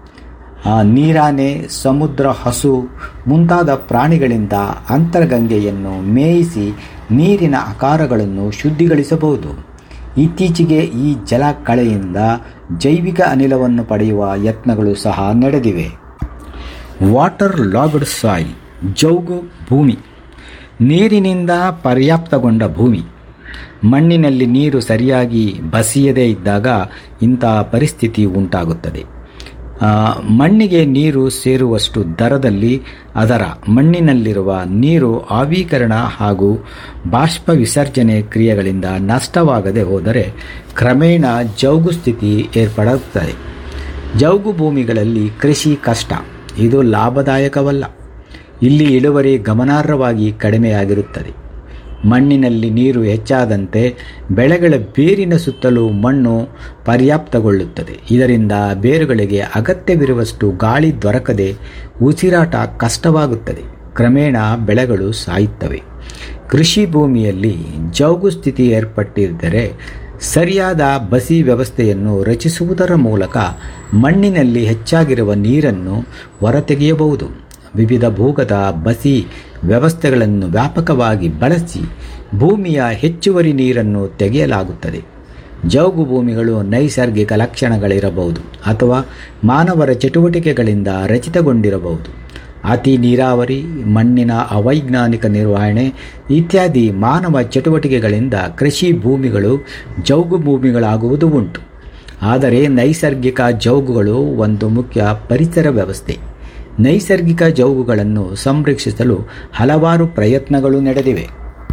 ನೀರಾನೆ, ಸಮುದ್ರ ಹಸು ಮುಂತಾದ ಪ್ರಾಣಿಗಳಿಂದ ಅಂತರ್ಗಂಗೆಯನ್ನು ಮೇಯಿಸಿ ನೀರಿನ ಆಕಾರಗಳನ್ನು ಶುದ್ಧಿಗೊಳಿಸಬಹುದು. ಇತ್ತೀಚೆಗೆ ಈ ಜಲ ಕಳೆಯಿಂದ ಜೈವಿಕ ಅನಿಲವನ್ನು ಪಡೆಯುವ ಯತ್ನಗಳು ಸಹ ನಡೆದಿವೆ. ವಾಟರ್ ಲಾಗ್ಡ್ ಸಾಯಿಲ್, ಜೌಗು ಭೂಮಿ. ನೀರಿನಿಂದ ಪರ್ಯಾಪ್ತಗೊಂಡ ಭೂಮಿ. ಮಣ್ಣಿನಲ್ಲಿ ನೀರು ಸರಿಯಾಗಿ ಬಸಿಯದೇ ಇದ್ದಾಗ ಇಂತಹ ಪರಿಸ್ಥಿತಿ ಉಂಟಾಗುತ್ತದೆ. ಮಣ್ಣಿಗೆ ನೀರು ಸೇರುವಷ್ಟು ದರದಲ್ಲಿ ಅದರ ಮಣ್ಣಿನಲ್ಲಿರುವ ನೀರು ಆವಿಕರಣ ಹಾಗೂ ಬಾಷ್ಪ ವಿಸರ್ಜನೆ ಕ್ರಿಯೆಗಳಿಂದ ನಷ್ಟವಾಗದೆ ಹೋದರೆ ಕ್ರಮೇಣ ಜೌಗು ಸ್ಥಿತಿ ಏರ್ಪಡುತ್ತದೆ. ಜೌಗು ಭೂಮಿಗಳಲ್ಲಿ ಕೃಷಿ ಕಷ್ಟ, ಇದು ಲಾಭದಾಯಕವಲ್ಲ. ಇಲ್ಲಿ ಇಳುವರಿ ಗಮನಾರ್ಹವಾಗಿ ಕಡಿಮೆಯಾಗಿರುತ್ತದೆ. ಮಣ್ಣಿನಲ್ಲಿ ನೀರು ಹೆಚ್ಚಾದಂತೆ ಬೆಳೆಗಳ ಬೇರಿನ ಸುತ್ತಲೂ ಮಣ್ಣು ಪರ್ಯಾಪ್ತಗೊಳ್ಳುತ್ತದೆ. ಇದರಿಂದ ಬೇರುಗಳಿಗೆ ಅಗತ್ಯವಿರುವಷ್ಟು ಗಾಳಿ ದೊರಕದೆ ಉಸಿರಾಟ ಕಷ್ಟವಾಗುತ್ತದೆ. ಕ್ರಮೇಣ ಬೆಳೆಗಳು ಸಾಯುತ್ತವೆ. ಕೃಷಿ ಭೂಮಿಯಲ್ಲಿ ಜೌಗು ಸ್ಥಿತಿ ಏರ್ಪಟ್ಟಿದ್ದರೆ ಸರಿಯಾದ ಬಸಿ ವ್ಯವಸ್ಥೆಯನ್ನು ರಚಿಸುವುದರ ಮೂಲಕ ಮಣ್ಣಿನಲ್ಲಿ ಹೆಚ್ಚಾಗಿರುವ ನೀರನ್ನು ಹೊರತೆಗೆಯಬಹುದು. ವಿವಿಧ ಭೂಗತ ಬಸಿ ವ್ಯವಸ್ಥೆಗಳನ್ನು ವ್ಯಾಪಕವಾಗಿ ಬಳಸಿ ಭೂಮಿಯ ಹೆಚ್ಚುವರಿ ನೀರನ್ನು ತೆಗೆಯಲಾಗುತ್ತದೆ. ಜೌಗು ಭೂಮಿಗಳು ನೈಸರ್ಗಿಕ ಲಕ್ಷಣಗಳಿರಬಹುದು ಅಥವಾ ಮಾನವರ ಚಟುವಟಿಕೆಗಳಿಂದ ರಚಿತಗೊಂಡಿರಬಹುದು. ಅತಿ ನೀರಾವರಿ, ಮಣ್ಣಿನ ಅವೈಜ್ಞಾನಿಕ ನಿರ್ವಹಣೆ ಇತ್ಯಾದಿ ಮಾನವ ಚಟುವಟಿಕೆಗಳಿಂದ ಕೃಷಿ ಭೂಮಿಗಳು ಜೌಗು ಭೂಮಿಗಳಾಗುವುದು ಉಂಟು. ಆದರೆ ನೈಸರ್ಗಿಕ ಜೌಗುಗಳು ಒಂದು ಮುಖ್ಯ ಪರಿಸರ ವ್ಯವಸ್ಥೆ. ನೈಸರ್ಗಿಕ ಜೌಗುಗಳನ್ನು ಸಂರಕ್ಷಿಸಲು ಹಲವಾರು ಪ್ರಯತ್ನಗಳು ನಡೆದಿವೆ.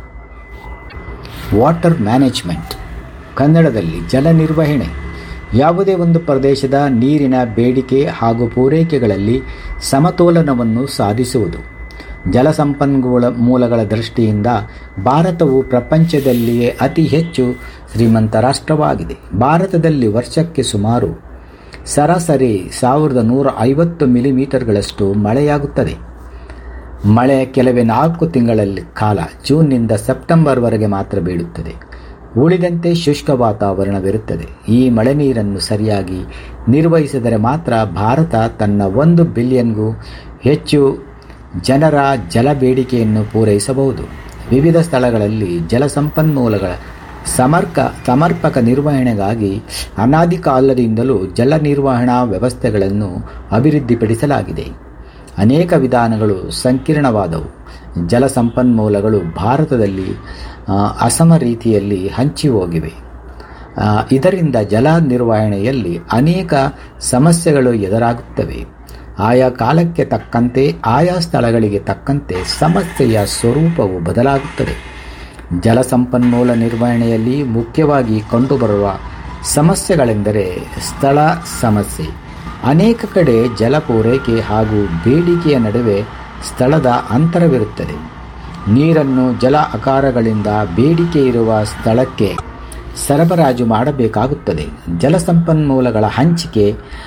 ವಾಟರ್ ಮ್ಯಾನೇಜ್ಮೆಂಟ್, ಕನ್ನಡದಲ್ಲಿ ಜಲ ನಿರ್ವಹಣೆ. ಯಾವುದೇ ಒಂದು ಪ್ರದೇಶದ ನೀರಿನ ಬೇಡಿಕೆ ಹಾಗೂ ಪೂರೈಕೆಗಳಲ್ಲಿ ಸಮತೋಲನವನ್ನು ಸಾಧಿಸುವುದು. ಜಲಸಂಪನ್ಮೂಲ ಮೂಲಗಳ ದೃಷ್ಟಿಯಿಂದ ಭಾರತವು ಪ್ರಪಂಚದಲ್ಲಿಯೇ ಅತಿ ಹೆಚ್ಚು ಶ್ರೀಮಂತ ರಾಷ್ಟ್ರವಾಗಿದೆ. ಭಾರತದಲ್ಲಿ ವರ್ಷಕ್ಕೆ ಸುಮಾರು ಸರಾಸರಿ 1150 ಮಿಲಿಮೀಟರ್ಗಳಷ್ಟು ಮಳೆಯಾಗುತ್ತದೆ. ಮಳೆ ಕೆಲವೇ 4 ತಿಂಗಳ ಕಾಲ ಜೂನ್ನಿಂದ ಸೆಪ್ಟೆಂಬರ್ವರೆಗೆ ಮಾತ್ರ ಬೀಳುತ್ತದೆ. ಉಳಿದಂತೆ ಶುಷ್ಕ ವಾತಾವರಣವಿರುತ್ತದೆ. ಈ ಮಳೆ ನೀರನ್ನು ಸರಿಯಾಗಿ ನಿರ್ವಹಿಸಿದರೆ ಮಾತ್ರ ಭಾರತ ತನ್ನ 1 ಬಿಲಿಯನ್ಗೂ ಹೆಚ್ಚು ಜನರ ಜಲ ಬೇಡಿಕೆಯನ್ನು ಪೂರೈಸಬಹುದು. ವಿವಿಧ ಸ್ಥಳಗಳಲ್ಲಿ ಜಲಸಂಪನ್ಮೂಲಗಳ ಸಮರ್ಪಕ ನಿರ್ವಹಣೆಗಾಗಿ ಅನಾದಿ ಕಾಲದಿಂದಲೂ ಜಲ ನಿರ್ವಹಣಾ ವ್ಯವಸ್ಥೆಗಳನ್ನು ಅಭಿವೃದ್ಧಿಪಡಿಸಲಾಗಿದೆ. ಅನೇಕ ವಿಧಾನಗಳು ಸಂಕೀರ್ಣವಾದವು. ಜಲಸಂಪನ್ಮೂಲಗಳು ಭಾರತದಲ್ಲಿ ಅಸಮ ರೀತಿಯಲ್ಲಿ ಹಂಚಿ ಹೋಗಿವೆ. ಇದರಿಂದ ಜಲ ನಿರ್ವಹಣೆಯಲ್ಲಿ ಅನೇಕ ಸಮಸ್ಯೆಗಳು ಎದುರಾಗುತ್ತವೆ. ಆಯಾ ಕಾಲಕ್ಕೆ ತಕ್ಕಂತೆ, ಆಯಾ ಸ್ಥಳಗಳಿಗೆ ತಕ್ಕಂತೆ ಸಮಸ್ಯೆಯ ಸ್ವರೂಪವು ಬದಲಾಗುತ್ತದೆ. ಜಲಸಂಪನ್ಮೂಲ ನಿರ್ವಹಣೆಯಲ್ಲಿ ಮುಖ್ಯವಾಗಿ ಕಂಡುಬರುವ ಸಮಸ್ಯೆಗಳೆಂದರೆ ಸ್ಥಳ ಸಮಸ್ಯೆ. ಅನೇಕ ಕಡೆ ಜಲ ಪೂರೈಕೆ ಹಾಗೂ ಬೇಡಿಕೆಯ ನಡುವೆ ಸ್ಥಳದ ಅಂತರವಿರುತ್ತದೆ. ನೀರನ್ನು ಜಲ ಆಕಾರಗಳಿಂದ ಬೇಡಿಕೆ ಇರುವ ಸ್ಥಳಕ್ಕೆ ಸರಬರಾಜು ಮಾಡಬೇಕಾಗುತ್ತದೆ. ಜಲಸಂಪನ್ಮೂಲಗಳ ಹಂಚಿಕೆ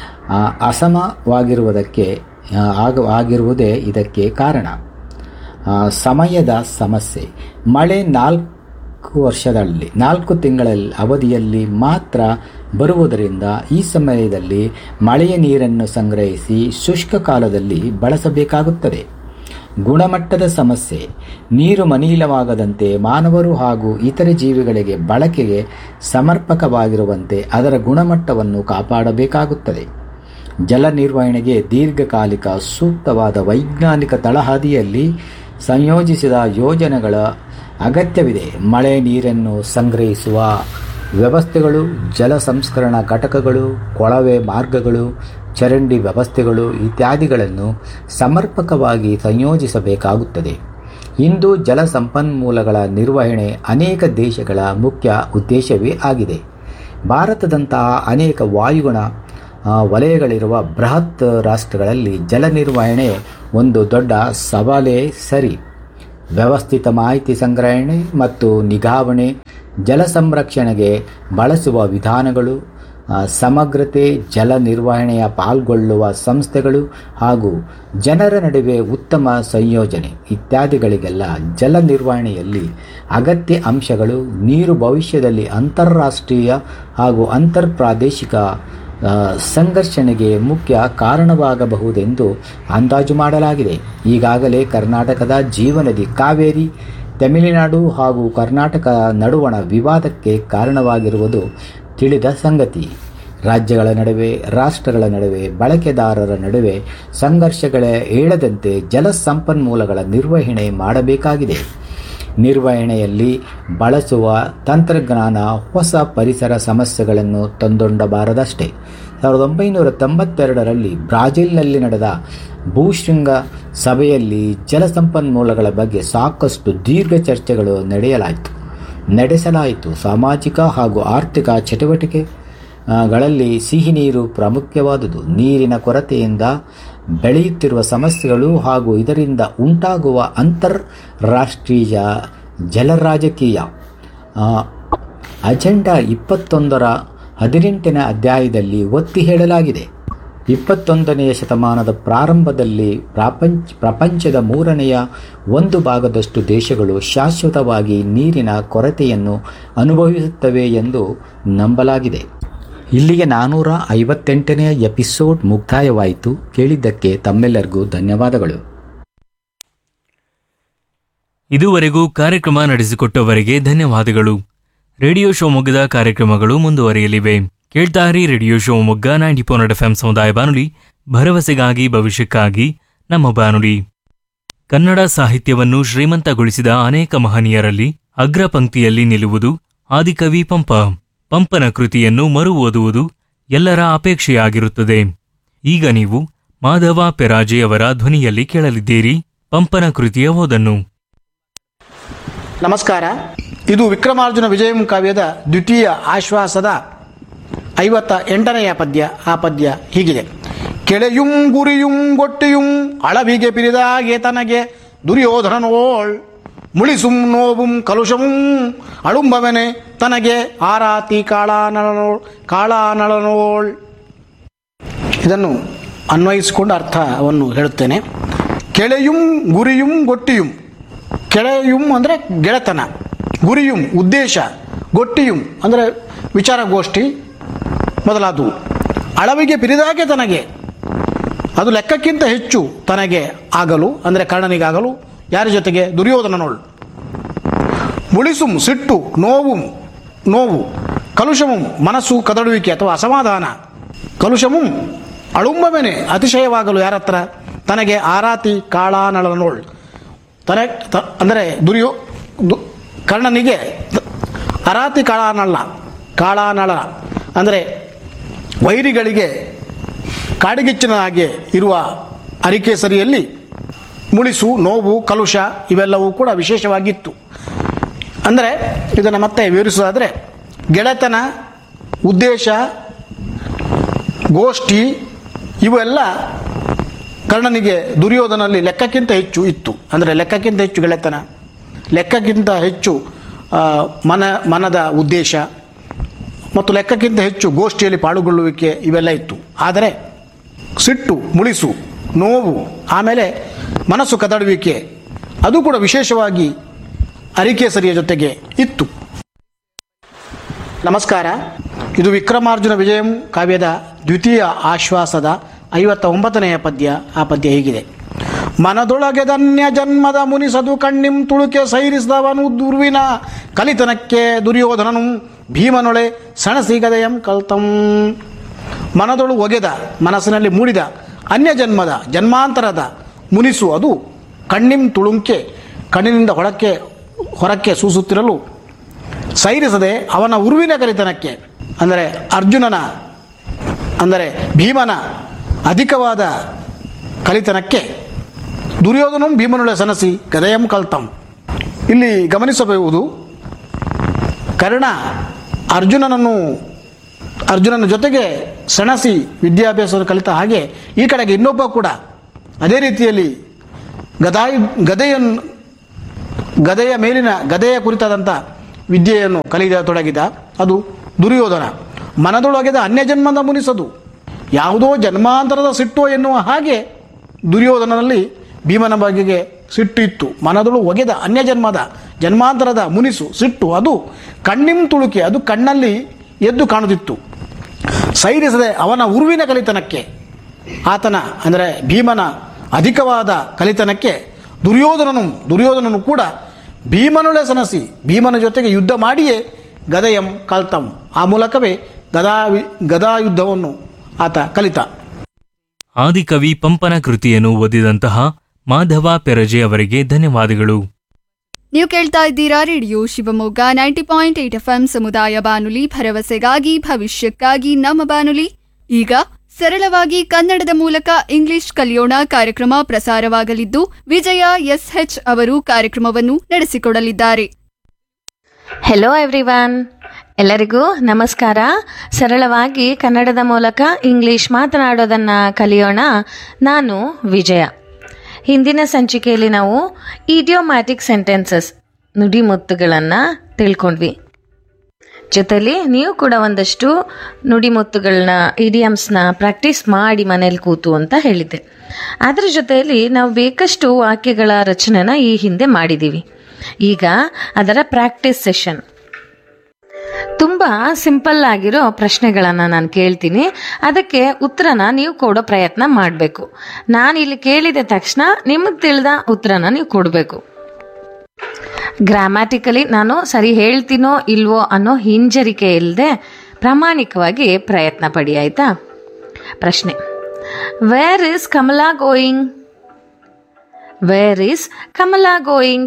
ಆಗಿರುವುದೇ ಇದಕ್ಕೆ ಕಾರಣ. ಸಮಯದ ಸಮಸ್ಯೆ. ಮಳೆ 4 ತಿಂಗಳ ಅವಧಿಯಲ್ಲಿ ಮಾತ್ರ ಬರುವುದರಿಂದ ಈ ಸಮಯದಲ್ಲಿ ಮಳೆಯ ನೀರನ್ನು ಸಂಗ್ರಹಿಸಿ ಶುಷ್ಕ ಕಾಲದಲ್ಲಿ ಬಳಸಬೇಕಾಗುತ್ತದೆ. ಗುಣಮಟ್ಟದ ಸಮಸ್ಯೆ. ನೀರು ಮಲೀನವಾಗದಂತೆ ಮಾನವರು ಹಾಗೂ ಇತರೆ ಜೀವಿಗಳಿಗೆ ಬಳಕೆಗೆ ಸಮರ್ಪಕವಾಗಿರುವಂತೆ ಅದರ ಗುಣಮಟ್ಟವನ್ನು ಕಾಪಾಡಬೇಕಾಗುತ್ತದೆ. ಜಲ ನಿರ್ವಹಣೆಗೆ ದೀರ್ಘಕಾಲಿಕ ಸೂಕ್ತವಾದ ವೈಜ್ಞಾನಿಕ ತಳಹದಿಯಲ್ಲಿ ಸಂಯೋಜಿಸಿದ ಯೋಜನೆಗಳ ಅಗತ್ಯವಿದೆ. ಮಳೆ ನೀರನ್ನು ಸಂಗ್ರಹಿಸುವ ವ್ಯವಸ್ಥೆಗಳು, ಜಲ ಸಂಸ್ಕರಣಾ ಘಟಕಗಳು, ಕೊಳವೆ ಮಾರ್ಗಗಳು, ಚರಂಡಿ ವ್ಯವಸ್ಥೆಗಳು ಇತ್ಯಾದಿಗಳನ್ನು ಸಮರ್ಪಕವಾಗಿ ಸಂಯೋಜಿಸಬೇಕಾಗುತ್ತದೆ. ಇಂದು ಜಲ ಸಂಪನ್ಮೂಲಗಳ ನಿರ್ವಹಣೆ ಅನೇಕ ದೇಶಗಳ ಮುಖ್ಯ ಉದ್ದೇಶವೇ ಆಗಿದೆ. ಭಾರತದಂತಹ ಅನೇಕ ವಾಯುಗುಣ ವಲಯಗಳಿರುವ ಬೃಹತ್ ರಾಷ್ಟ್ರಗಳಲ್ಲಿ ಜಲ ನಿರ್ವಹಣೆ ಒಂದು ದೊಡ್ಡ ಸವಾಲೇ ಸರಿ. ವ್ಯವಸ್ಥಿತ ಮಾಹಿತಿ ಸಂಗ್ರಹಣೆ ಮತ್ತು ನಿಗಾವಣೆ, ಜಲ ಸಂರಕ್ಷಣೆಗೆ ಬಳಸುವ ವಿಧಾನಗಳು, ಸಮಗ್ರತೆ, ಜಲ ನಿರ್ವಹಣೆಯ ಪಾಲ್ಗೊಳ್ಳುವ ಸಂಸ್ಥೆಗಳು ಹಾಗೂ ಜನರ ನಡುವೆ ಉತ್ತಮ ಸಂಯೋಜನೆ ಇತ್ಯಾದಿಗಳಿಗೆಲ್ಲ ಜಲ ನಿರ್ವಹಣೆಯಲ್ಲಿ ಅಗತ್ಯ ಅಂಶಗಳು. ನೀರು ಭವಿಷ್ಯದಲ್ಲಿ ಅಂತಾರಾಷ್ಟ್ರೀಯ ಹಾಗೂ ಅಂತರ್ಪ್ರಾದೇಶಿಕ ಸಂಘರ್ಷಣೆಗೆ ಮುಖ್ಯ ಕಾರಣವಾಗಬಹುದೆಂದು ಅಂದಾಜು ಮಾಡಲಾಗಿದೆ. ಈಗಾಗಲೇ ಕರ್ನಾಟಕದ ಜೀವನದಿ ಕಾವೇರಿ ತಮಿಳುನಾಡು ಹಾಗೂ ಕರ್ನಾಟಕ ನಡುವಣ ವಿವಾದಕ್ಕೆ ಕಾರಣವಾಗಿರುವುದು ತಿಳಿದ ಸಂಗತಿ. ರಾಜ್ಯಗಳ ನಡುವೆ, ರಾಷ್ಟ್ರಗಳ ನಡುವೆ, ಬಳಕೆದಾರರ ನಡುವೆ ಸಂಘರ್ಷಗಳೇ ಏಳದಂತೆ ಜಲ ಸಂಪನ್ಮೂಲಗಳ ನಿರ್ವಹಣೆ ಮಾಡಬೇಕಾಗಿದೆ. ನಿರ್ವಹಣೆಯಲ್ಲಿ ಬಳಸುವ ತಂತ್ರಜ್ಞಾನ ಹೊಸ ಪರಿಸರ ಸಮಸ್ಯೆಗಳನ್ನು ತಂದೊಡ್ಡಬಾರದಷ್ಟೇ. 1992ರಲ್ಲಿ ಬ್ರಾಜಿಲ್ನಲ್ಲಿ ನಡೆದ ಭೂಶೃಂಗ ಸಭೆಯಲ್ಲಿ ಜಲಸಂಪನ್ಮೂಲಗಳ ಬಗ್ಗೆ ಸಾಕಷ್ಟು ದೀರ್ಘ ಚರ್ಚೆಗಳು ನಡೆಸಲಾಯಿತು. ಸಾಮಾಜಿಕ ಹಾಗೂ ಆರ್ಥಿಕ ಚಟುವಟಿಕೆಗಳಲ್ಲಿ ಸಿಹಿ ನೀರು ಪ್ರಾಮುಖ್ಯವಾದುದು. ನೀರಿನ ಕೊರತೆಯಿಂದ ಬೆಳೆಯುತ್ತಿರುವ ಸಮಸ್ಯೆಗಳು ಹಾಗೂ ಇದರಿಂದ ಉಂಟಾಗುವ ಅಂತಾರಾಷ್ಟ್ರೀಯ ಜಲ ರಾಜಕೀಯ ಅಜೆಂಡಾ 21ರ 18ನೇ ಅಧ್ಯಾಯದಲ್ಲಿ ಒತ್ತಿ ಹೇಳಲಾಗಿದೆ. 21ನೇ ಶತಮಾನದ ಪ್ರಾರಂಭದಲ್ಲಿ ಪ್ರಪಂಚದ 1/3 ಭಾಗದಷ್ಟು ದೇಶಗಳು ಶಾಶ್ವತವಾಗಿ ನೀರಿನ ಕೊರತೆಯನ್ನು ಅನುಭವಿಸುತ್ತವೆ ಎಂದು ನಂಬಲಾಗಿದೆ. ಇಲ್ಲಿಗೆ 458ನೇ ಎಪಿಸೋಡ್ ಮುಕ್ತಾಯವಾಯಿತು. ಕೇಳಿದ್ದಕ್ಕೆ ತಮ್ಮೆಲ್ಲರಿಗೂ ಧನ್ಯವಾದಗಳು. ಇದುವರೆಗೂ ಕಾರ್ಯಕ್ರಮ ನಡೆಸಿಕೊಟ್ಟವರಿಗೆ ಧನ್ಯವಾದಗಳು. ರೇಡಿಯೋ ಶಿವಮೊಗ್ಗದ ಕಾರ್ಯಕ್ರಮಗಳು ಮುಂದುವರಿಯಲಿವೆ. ಕೇಳ್ತಾರಿ ರೇಡಿಯೋ ಶಿವಮೊಗ್ಗ 90.4 FM ಸಮುದಾಯ ಬಾನುಲಿ, ಭರವಸೆಗಾಗಿ ಭವಿಷ್ಯಕ್ಕಾಗಿ ನಮ್ಮ ಬಾನುಲಿ. ಕನ್ನಡ ಸಾಹಿತ್ಯವನ್ನು ಶ್ರೀಮಂತಗೊಳಿಸಿದ ಅನೇಕ ಮಹನೀಯರಲ್ಲಿ ಅಗ್ರ ಪಂಕ್ತಿಯಲ್ಲಿ ನಿಲ್ಲುವುದು ಆದಿಕವಿ ಪಂಪ. ಪಂಪನ ಕೃತಿಯನ್ನು ಮರು ಓದುವುದು ಎಲ್ಲರ ಅಪೇಕ್ಷೆಯಾಗಿರುತ್ತದೆ. ಈಗ ನೀವು ಮಾಧವ ಪೆರಾಜೆಯವರ ಧ್ವನಿಯಲ್ಲಿ ಕೇಳಲಿದ್ದೀರಿ ಪಂಪನ ಕೃತಿಯ ಓದನ್ನು. ನಮಸ್ಕಾರ. ಇದು ವಿಕ್ರಮಾರ್ಜುನ ವಿಜಯಂ ಕಾವ್ಯದ ದ್ವಿತೀಯ ಆಶ್ವಾಸದ 58ನೆಯ ಪದ್ಯ. ಆ ಪದ್ಯ ಹೀಗಿದೆ. ಕೆಳೆಯುಂ ಗುರಿಯುಂ ಗೊಟ್ಟಿಯುಂ ಅಳವಿಗೆ ಪಿರಿದಾಗೆ ತನಗೆ ದುರ್ಯೋಧನನೋಳ್ ಮುಳಿಸುಂ ನೋವುಂ ಕಲುಷಮುಂ ಅಳುಂಬವೆನೆ ತನಗೆ ಆರಾತಿ ಕಾಳಾನಳನೋಳ್. ಇದನ್ನು ಅನ್ವಯಿಸಿಕೊಂಡು ಅರ್ಥವನ್ನು ಹೇಳುತ್ತೇನೆ. ಕೆಳೆಯುಂ ಗುರಿಯುಂ ಗೊಟ್ಟಿಯುಂ. ಕೆಳೆಯುಂ ಅಂದರೆ ಗೆಳೆತನ, ಗುರಿಯುಂ ಉದ್ದೇಶ, ಗೊಟ್ಟಿಯುಂ ಅಂದರೆ ವಿಚಾರಗೋಷ್ಠಿ ಮೊದಲಾದವು. ಅಳವಿಗೆ ಪಿರಿದಾಗೆ ತನಗೆ, ಅದು ಲೆಕ್ಕಕ್ಕಿಂತ ಹೆಚ್ಚು ತನಗೆ ಆಗಲು ಅಂದರೆ ಕರ್ಣನಿಗಾಗಲು. ಯಾರ ಜೊತೆಗೆ? ದುರ್ಯೋಧನನೋಳು. ಮುಳಿಸುಂ ಸಿಟ್ಟು, ನೋವು, ಕಲುಷಮುಂ ಮನಸ್ಸು ಕದಡುವಿಕೆ ಅಥವಾ ಅಸಮಾಧಾನ, ಕಲುಷಮುಂ ಅಳುಂಬವೆನೆ ಅತಿಶಯವಾಗಲು ಯಾರ ಹತ್ರ? ತನಗೆ ಆರಾತಿ ಕಾಳಾನಳನೋಳ್. ಅಂದರೆ ಕರ್ಣನಿಗೆ ಅರಾತಿ ಕಾಳಾನಳ ಅಂದರೆ ವೈರಿಗಳಿಗೆ ಕಾಡಿಗಿಚ್ಚಿನ ಹಾಗೆ ಇರುವ ಅರಿಕೇಸರಿಯಲ್ಲಿ ಮುಳಿಸು, ನೋವು, ಕಲುಷ ಇವೆಲ್ಲವೂ ಕೂಡ ವಿಶೇಷವಾಗಿತ್ತು. ಅಂದರೆ ಇದನ್ನು ಮತ್ತೆ ವಿವರಿಸೋದಾದರೆ, ಗೆಳೆತನ, ಉದ್ದೇಶ, ಗೋಷ್ಠಿ ಇವೆಲ್ಲ ಕರ್ಣನಿಗೆ ದುರ್ಯೋಧನಲ್ಲಿ ಲೆಕ್ಕಕ್ಕಿಂತ ಹೆಚ್ಚು ಇತ್ತು. ಅಂದರೆ ಲೆಕ್ಕಕ್ಕಿಂತ ಹೆಚ್ಚು ಗೆಳೆತನ, ಲೆಕ್ಕಕ್ಕಿಂತ ಹೆಚ್ಚು ಮನದ ಉದ್ದೇಶ ಮತ್ತು ಲೆಕ್ಕಕ್ಕಿಂತ ಹೆಚ್ಚು ಗೋಷ್ಠಿಯಲ್ಲಿ ಪಾಲ್ಗೊಳ್ಳುವಿಕೆ ಇವೆಲ್ಲ ಇತ್ತು. ಆದರೆ ಸಿಟ್ಟು, ಮುಳಿಸು, ನೋವು, ಆಮೇಲೆ ಮನಸ್ಸು ಕದಡುವಿಕೆ ಅದು ಕೂಡ ವಿಶೇಷವಾಗಿ ಅರಿಕೇಸರಿಯ ಜೊತೆಗೆ ಇತ್ತು. ನಮಸ್ಕಾರ. ಇದು ವಿಕ್ರಮಾರ್ಜುನ ವಿಜಯಂ ಕಾವ್ಯದ ದ್ವಿತೀಯ ಆಶ್ವಾಸದ 59ನೆಯ ಪದ್ಯ. ಆ ಪದ್ಯ ಹೀಗಿದೆ. ಮನದೊಳಗೆ ಧನ್ಯ ಜನ್ಮದ ಮುನಿಸದು ಕಣ್ಣಿಂ ತುಳುಕೆ ಸೈರಿಸಿದವನು ದುರ್ವಿನ ಕಲಿತನಕ್ಕೆ ದುರ್ಯೋಧನನು ಭೀಮನೊಳೆ ಸಣಸಿಗದೆಯಂ ಕಲ್ತಂ. ಮನದೊಳು ಒಗೆದ, ಮನಸ್ಸಿನಲ್ಲಿ ಮೂಡಿದ ಅನ್ಯಜನ್ಮದ ಜನ್ಮಾಂತರದ ಮುನಿಸು ಅದು ಕಣ್ಣಿಂ ತುಳುಂಕೆ ಕಣ್ಣಿನಿಂದ ಹೊರಕ್ಕೆ ಸೂಸುತ್ತಿರಲು ಸೈರಿಸದೆ ಅವನ ಉರುವಿನ ಕಲಿತನಕ್ಕೆ ಅಂದರೆ ಅರ್ಜುನನ ಅಂದರೆ ಭೀಮನ ಅಧಿಕವಾದ ಕಲಿತನಕ್ಕೆ ದುರ್ಯೋಧನಂ ಭೀಮನೊಳೆ ಸನಸಿ ಗದಯಂ ಕಲ್ತಂ. ಇಲ್ಲಿ ಗಮನಿಸಬಹುದು, ಕರ್ಣ ಅರ್ಜುನನನ್ನು ಅರ್ಜುನನ ಜೊತೆಗೆ ಸೆಣಸಿ ವಿದ್ಯಾಭ್ಯಾಸವನ್ನು ಕಲಿತ ಹಾಗೆ ಈ ಕಡೆಗೆ ಇನ್ನೊಬ್ಬ ಕೂಡ ಅದೇ ರೀತಿಯಲ್ಲಿ ಗದೆಯ ಮೇಲಿನ ಗದೆಯ ಕುರಿತಾದಂಥ ವಿದ್ಯೆಯನ್ನು ಕಲಿಯತೊಡಗಿದ. ಅದು ದುರ್ಯೋಧನ. ಮನದೊಳಗೆದ ಅನ್ಯಜನ್ಮದ ಮುನಿಸದು, ಯಾವುದೋ ಜನ್ಮಾಂತರದ ಸಿಟ್ಟು ಎನ್ನುವ ಹಾಗೆ ದುರ್ಯೋಧನನಲ್ಲಿ ಭೀಮನ ಬಗೆಗೆ ಸಿಟ್ಟು ಇತ್ತು. ಮನದೊಳು ಒಗೆದ ಜನ್ಮಾಂತರದ ಮುನಿಸು ಸಿಟ್ಟು, ಅದು ಕಣ್ಣಿಂ ತುಳುಕಿ, ಅದು ಕಣ್ಣಲ್ಲಿ ಎದ್ದು ಕಾಣುತ್ತಿತ್ತು. ಸೈರಿಸದೆ ಅವನ ಉರುವಿನ ಕಲಿತನಕ್ಕೆ, ಆತನ ಅಂದರೆ ಭೀಮನ ಅಧಿಕವಾದ ಕಲಿತನಕ್ಕೆ ದುರ್ಯೋಧನನು ಕೂಡ ಭೀಮನೊಳೆ ಸನಸಿ, ಭೀಮನ ಜೊತೆಗೆ ಯುದ್ಧ ಮಾಡಿಯೇ ಗದೆಯಂ ಕಲ್ತಂ, ಆ ಮೂಲಕವೇ ಗದಾಯುದ್ಧವನ್ನು ಆತ ಕಲಿತ. ಆದಿಕವಿ ಪಂಪನ ಕೃತಿಯನ್ನು ಓದಿದಂತಹ ಮಾಧವ ಪೆರಜೆ ಅವರಿಗೆ ಧನ್ಯವಾದಗಳು. ನೀವು ಕೇಳ್ತಾ ಇದ್ದೀರಾ ರೇಡಿಯೋ ಶಿವಮೊಗ್ಗ 90.8 FM ಸಮುದಾಯ ಬಾನುಲಿ, ಭರವಸೆಗಾಗಿ ಭವಿಷ್ಯಕ್ಕಾಗಿ ನಮ್ಮ ಬಾನುಲಿ. ಈಗ ಸರಳವಾಗಿ ಕನ್ನಡದ ಮೂಲಕ ಇಂಗ್ಲಿಷ್ ಕಲಿಯೋಣ ಕಾರ್ಯಕ್ರಮ ಪ್ರಸಾರವಾಗಲಿದ್ದು, ವಿಜಯ SH ಅವರು ಕಾರ್ಯಕ್ರಮವನ್ನು ನಡೆಸಿಕೊಡಲಿದ್ದಾರೆ. ಹೆಲೋ ಎವ್ರಿವನ್, ಎಲ್ಲರಿಗೂ ನಮಸ್ಕಾರ. ಸರಳವಾಗಿ ಕನ್ನಡದ ಮೂಲಕ ಇಂಗ್ಲಿಷ್ ಮಾತನಾಡೋದನ್ನು ಕಲಿಯೋಣ. ನಾನು ವಿಜಯ. ಹಿಂದಿನ ಸಂಚಿಕೆಯಲ್ಲಿ ನಾವು ಇಡಿಯೋಮ್ಯಾಟಿಕ್ ಸೆಂಟೆನ್ಸಸ್, ನುಡಿಮುತ್ತುಗಳನ್ನು ತಿಳ್ಕೊಂಡ್ವಿ. ಜೊತೆಲಿ ನೀವು ಕೂಡ ಒಂದಷ್ಟು ನುಡಿಮುತ್ತುಗಳನ್ನ, ಇಡಿಯಮ್ಸ್ನ ಪ್ರಾಕ್ಟೀಸ್ ಮಾಡಿ ಮನೇಲಿ ಕೂತು ಅಂತ ಹೇಳಿದ್ದೆ. ಅದರ ಜೊತೆಯಲ್ಲಿ ನಾವು ಬೇಕಷ್ಟು ವಾಕ್ಯಗಳ ರಚನೆನ ಈ ಹಿಂದೆ ಮಾಡಿದ್ದೀವಿ. ಈಗ ಅದರ ಪ್ರಾಕ್ಟೀಸ್ ಸೆಷನ್. ತುಂಬ ಸಿಂಪಲ್ ಆಗಿರೋ ಪ್ರಶ್ನೆಗಳನ್ನು ನಾನು ಕೇಳ್ತೀನಿ, ಅದಕ್ಕೆ ಉತ್ತರನ ನೀವು ಕೊಡೋ ಪ್ರಯತ್ನ ಮಾಡಬೇಕು. ನಾನು ಇಲ್ಲಿ ಕೇಳಿದ ತಕ್ಷಣ ನಿಮಗೆ ತಿಳಿದ ಉತ್ತರನ ನೀವು ಕೊಡಬೇಕು. ಗ್ರಾಮ್ಯಾಟಿಕಲಿ ನಾನು ಸರಿ ಹೇಳ್ತೀನೋ ಇಲ್ವೋ ಅನ್ನೋ ಹಿಂಜರಿಕೆ ಇಲ್ಲದೆ ಪ್ರಾಮಾಣಿಕವಾಗಿ ಪ್ರಯತ್ನ ಪಡಿ, ಆಯ್ತಾ? ಪ್ರಶ್ನೆ: where is Kamala going? Where is Kamala going?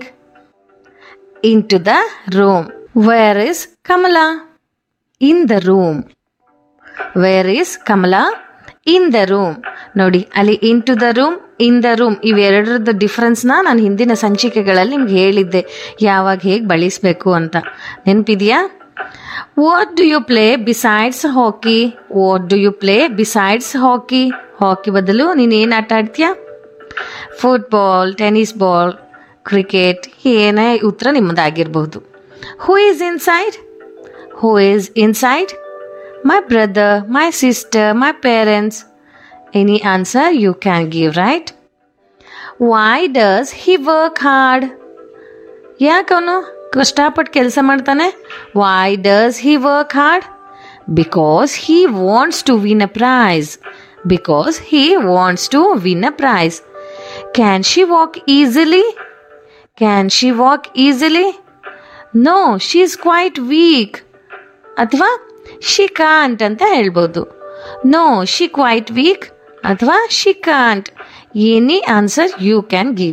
In to the room. Where is Kamala? In the room. Where is Kamala? In the room. ನೋಡಿ, ಅಲ್ಲಿ ಇನ್ to the room, in the room ಇವೆರಡರದ್ದು ಡಿಫ್ರೆನ್ಸ್ನ ನಾನು ಹಿಂದಿನ ಸಂಚಿಕೆಗಳಲ್ಲಿ ನಿಮ್ಗೆ ಹೇಳಿದ್ದೆ, ಯಾವಾಗ ಹೇಗೆ ಬಳಸಬೇಕು ಅಂತ. ನೆನಪಿದೆಯಾ? What do you play besides hockey? What do you play besides ಹಾಕಿ? ಹಾಕಿ ಬದಲು ನೀನು ಏನು ಆಟ ಆಡ್ತೀಯಾ? ಫುಟ್ಬಾಲ್, ಟೆನ್ನಿಸ್ ಬಾಲ್, ಕ್ರಿಕೆಟ್, ಏನೇ ಉತ್ತರ ನಿಮ್ಮದಾಗಿರ್ಬಹುದು. Who is inside? Who is inside? My brother, my sister, my parents. Any answer you can give, right? Why does he work hard? ಯಾಕವನು ಕಷ್ಟಪಟ್ಟು ಕೆಲಸ ಮಾಡ್ತಾನೆ? Why does he work hard? Because he wants to win a prize. Because he wants to win a prize. Can she walk easily? Can she walk easily? No, she is quite weak. ಅಥವಾ she can't ಅಂತ ಹೇಳ್ಬೋದು. No, she quite weak ಅಥವಾ she can't. Any answer you can give.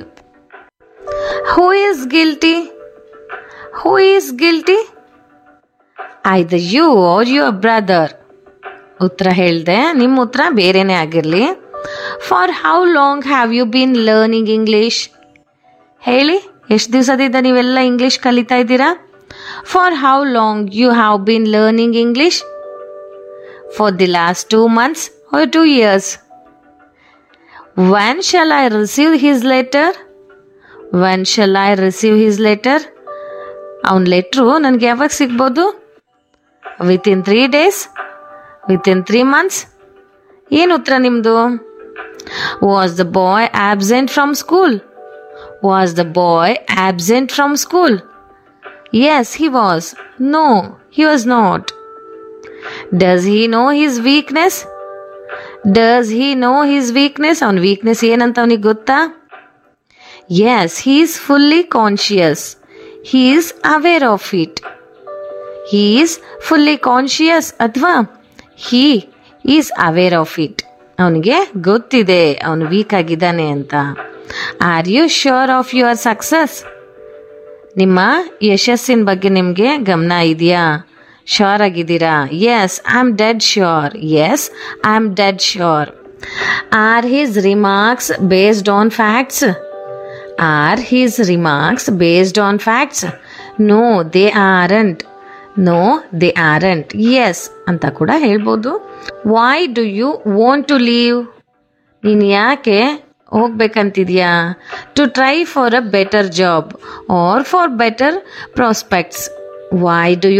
Who is guilty? Who is guilty? Either you are your brother. ಉತ್ತರ ಹೇಳಿದೆ, ನಿಮ್ಮ ಉತ್ತರ ಬೇರೆನೇ ಆಗಿರಲಿ. For how long have you been learning English? ಹೇಳಿ, ಎಷ್ಟು ದಿವಸದಿಂದ ನೀವೆಲ್ಲ ಇಂಗ್ಲೀಷ್ ಕಲಿತಾ ಇದ್ದೀರಾ? For how long you have been learning English? For the last 2 months or 2 years? When shall I receive his letter? When shall I receive his letter? ಅವನ letter ನನಗೆ ಯಾವಾಗ ಸಿಗ್ಬೋದು? Within 3 days? Within 3 months? ಏನು ಉತ್ತರ ನಿಮ್ಮದು? Was the boy absent from school? Was the boy absent from school? Yes, he was. No, he was not. Does he know his weakness? Does he know his weakness? ಅವನ weakness ಏನಂತ ಅವನಿಗೆ ಗೊತ್ತಾ? Yes, he is fully conscious. He is aware of it. He is fully conscious ಅಥವಾ he is aware of it. ಅವನಿಗೆ ಗೊತ್ತಿದೆ ಅವನು weak ಆಗಿದ್ದಾನೆ ಅಂತ. Are you sure of your success? ನಿಮ್ಮ ಯಶಸ್ಸಿನ ಬಗ್ಗೆ ನಿಮಗೆ ಗಮನ ಇದೆಯಾ? ಶ್ಯೂರ್ ಆಗಿದ್ದೀರಾ? S, I am dead sure. S, I am dead sure. R his remarks based on facts? R his remarks based on facts? No, they aren't. No they aren't, S ಅಂತ ಕೂಡ ಹೇಳ್ಬೋದು. Why do you want to leave, ನೀನು ಯಾಕೆ ಹೋಗ್ಬೇಕಂತಿದ್ಯಾ? To try for a better job R for better prospects. Why do you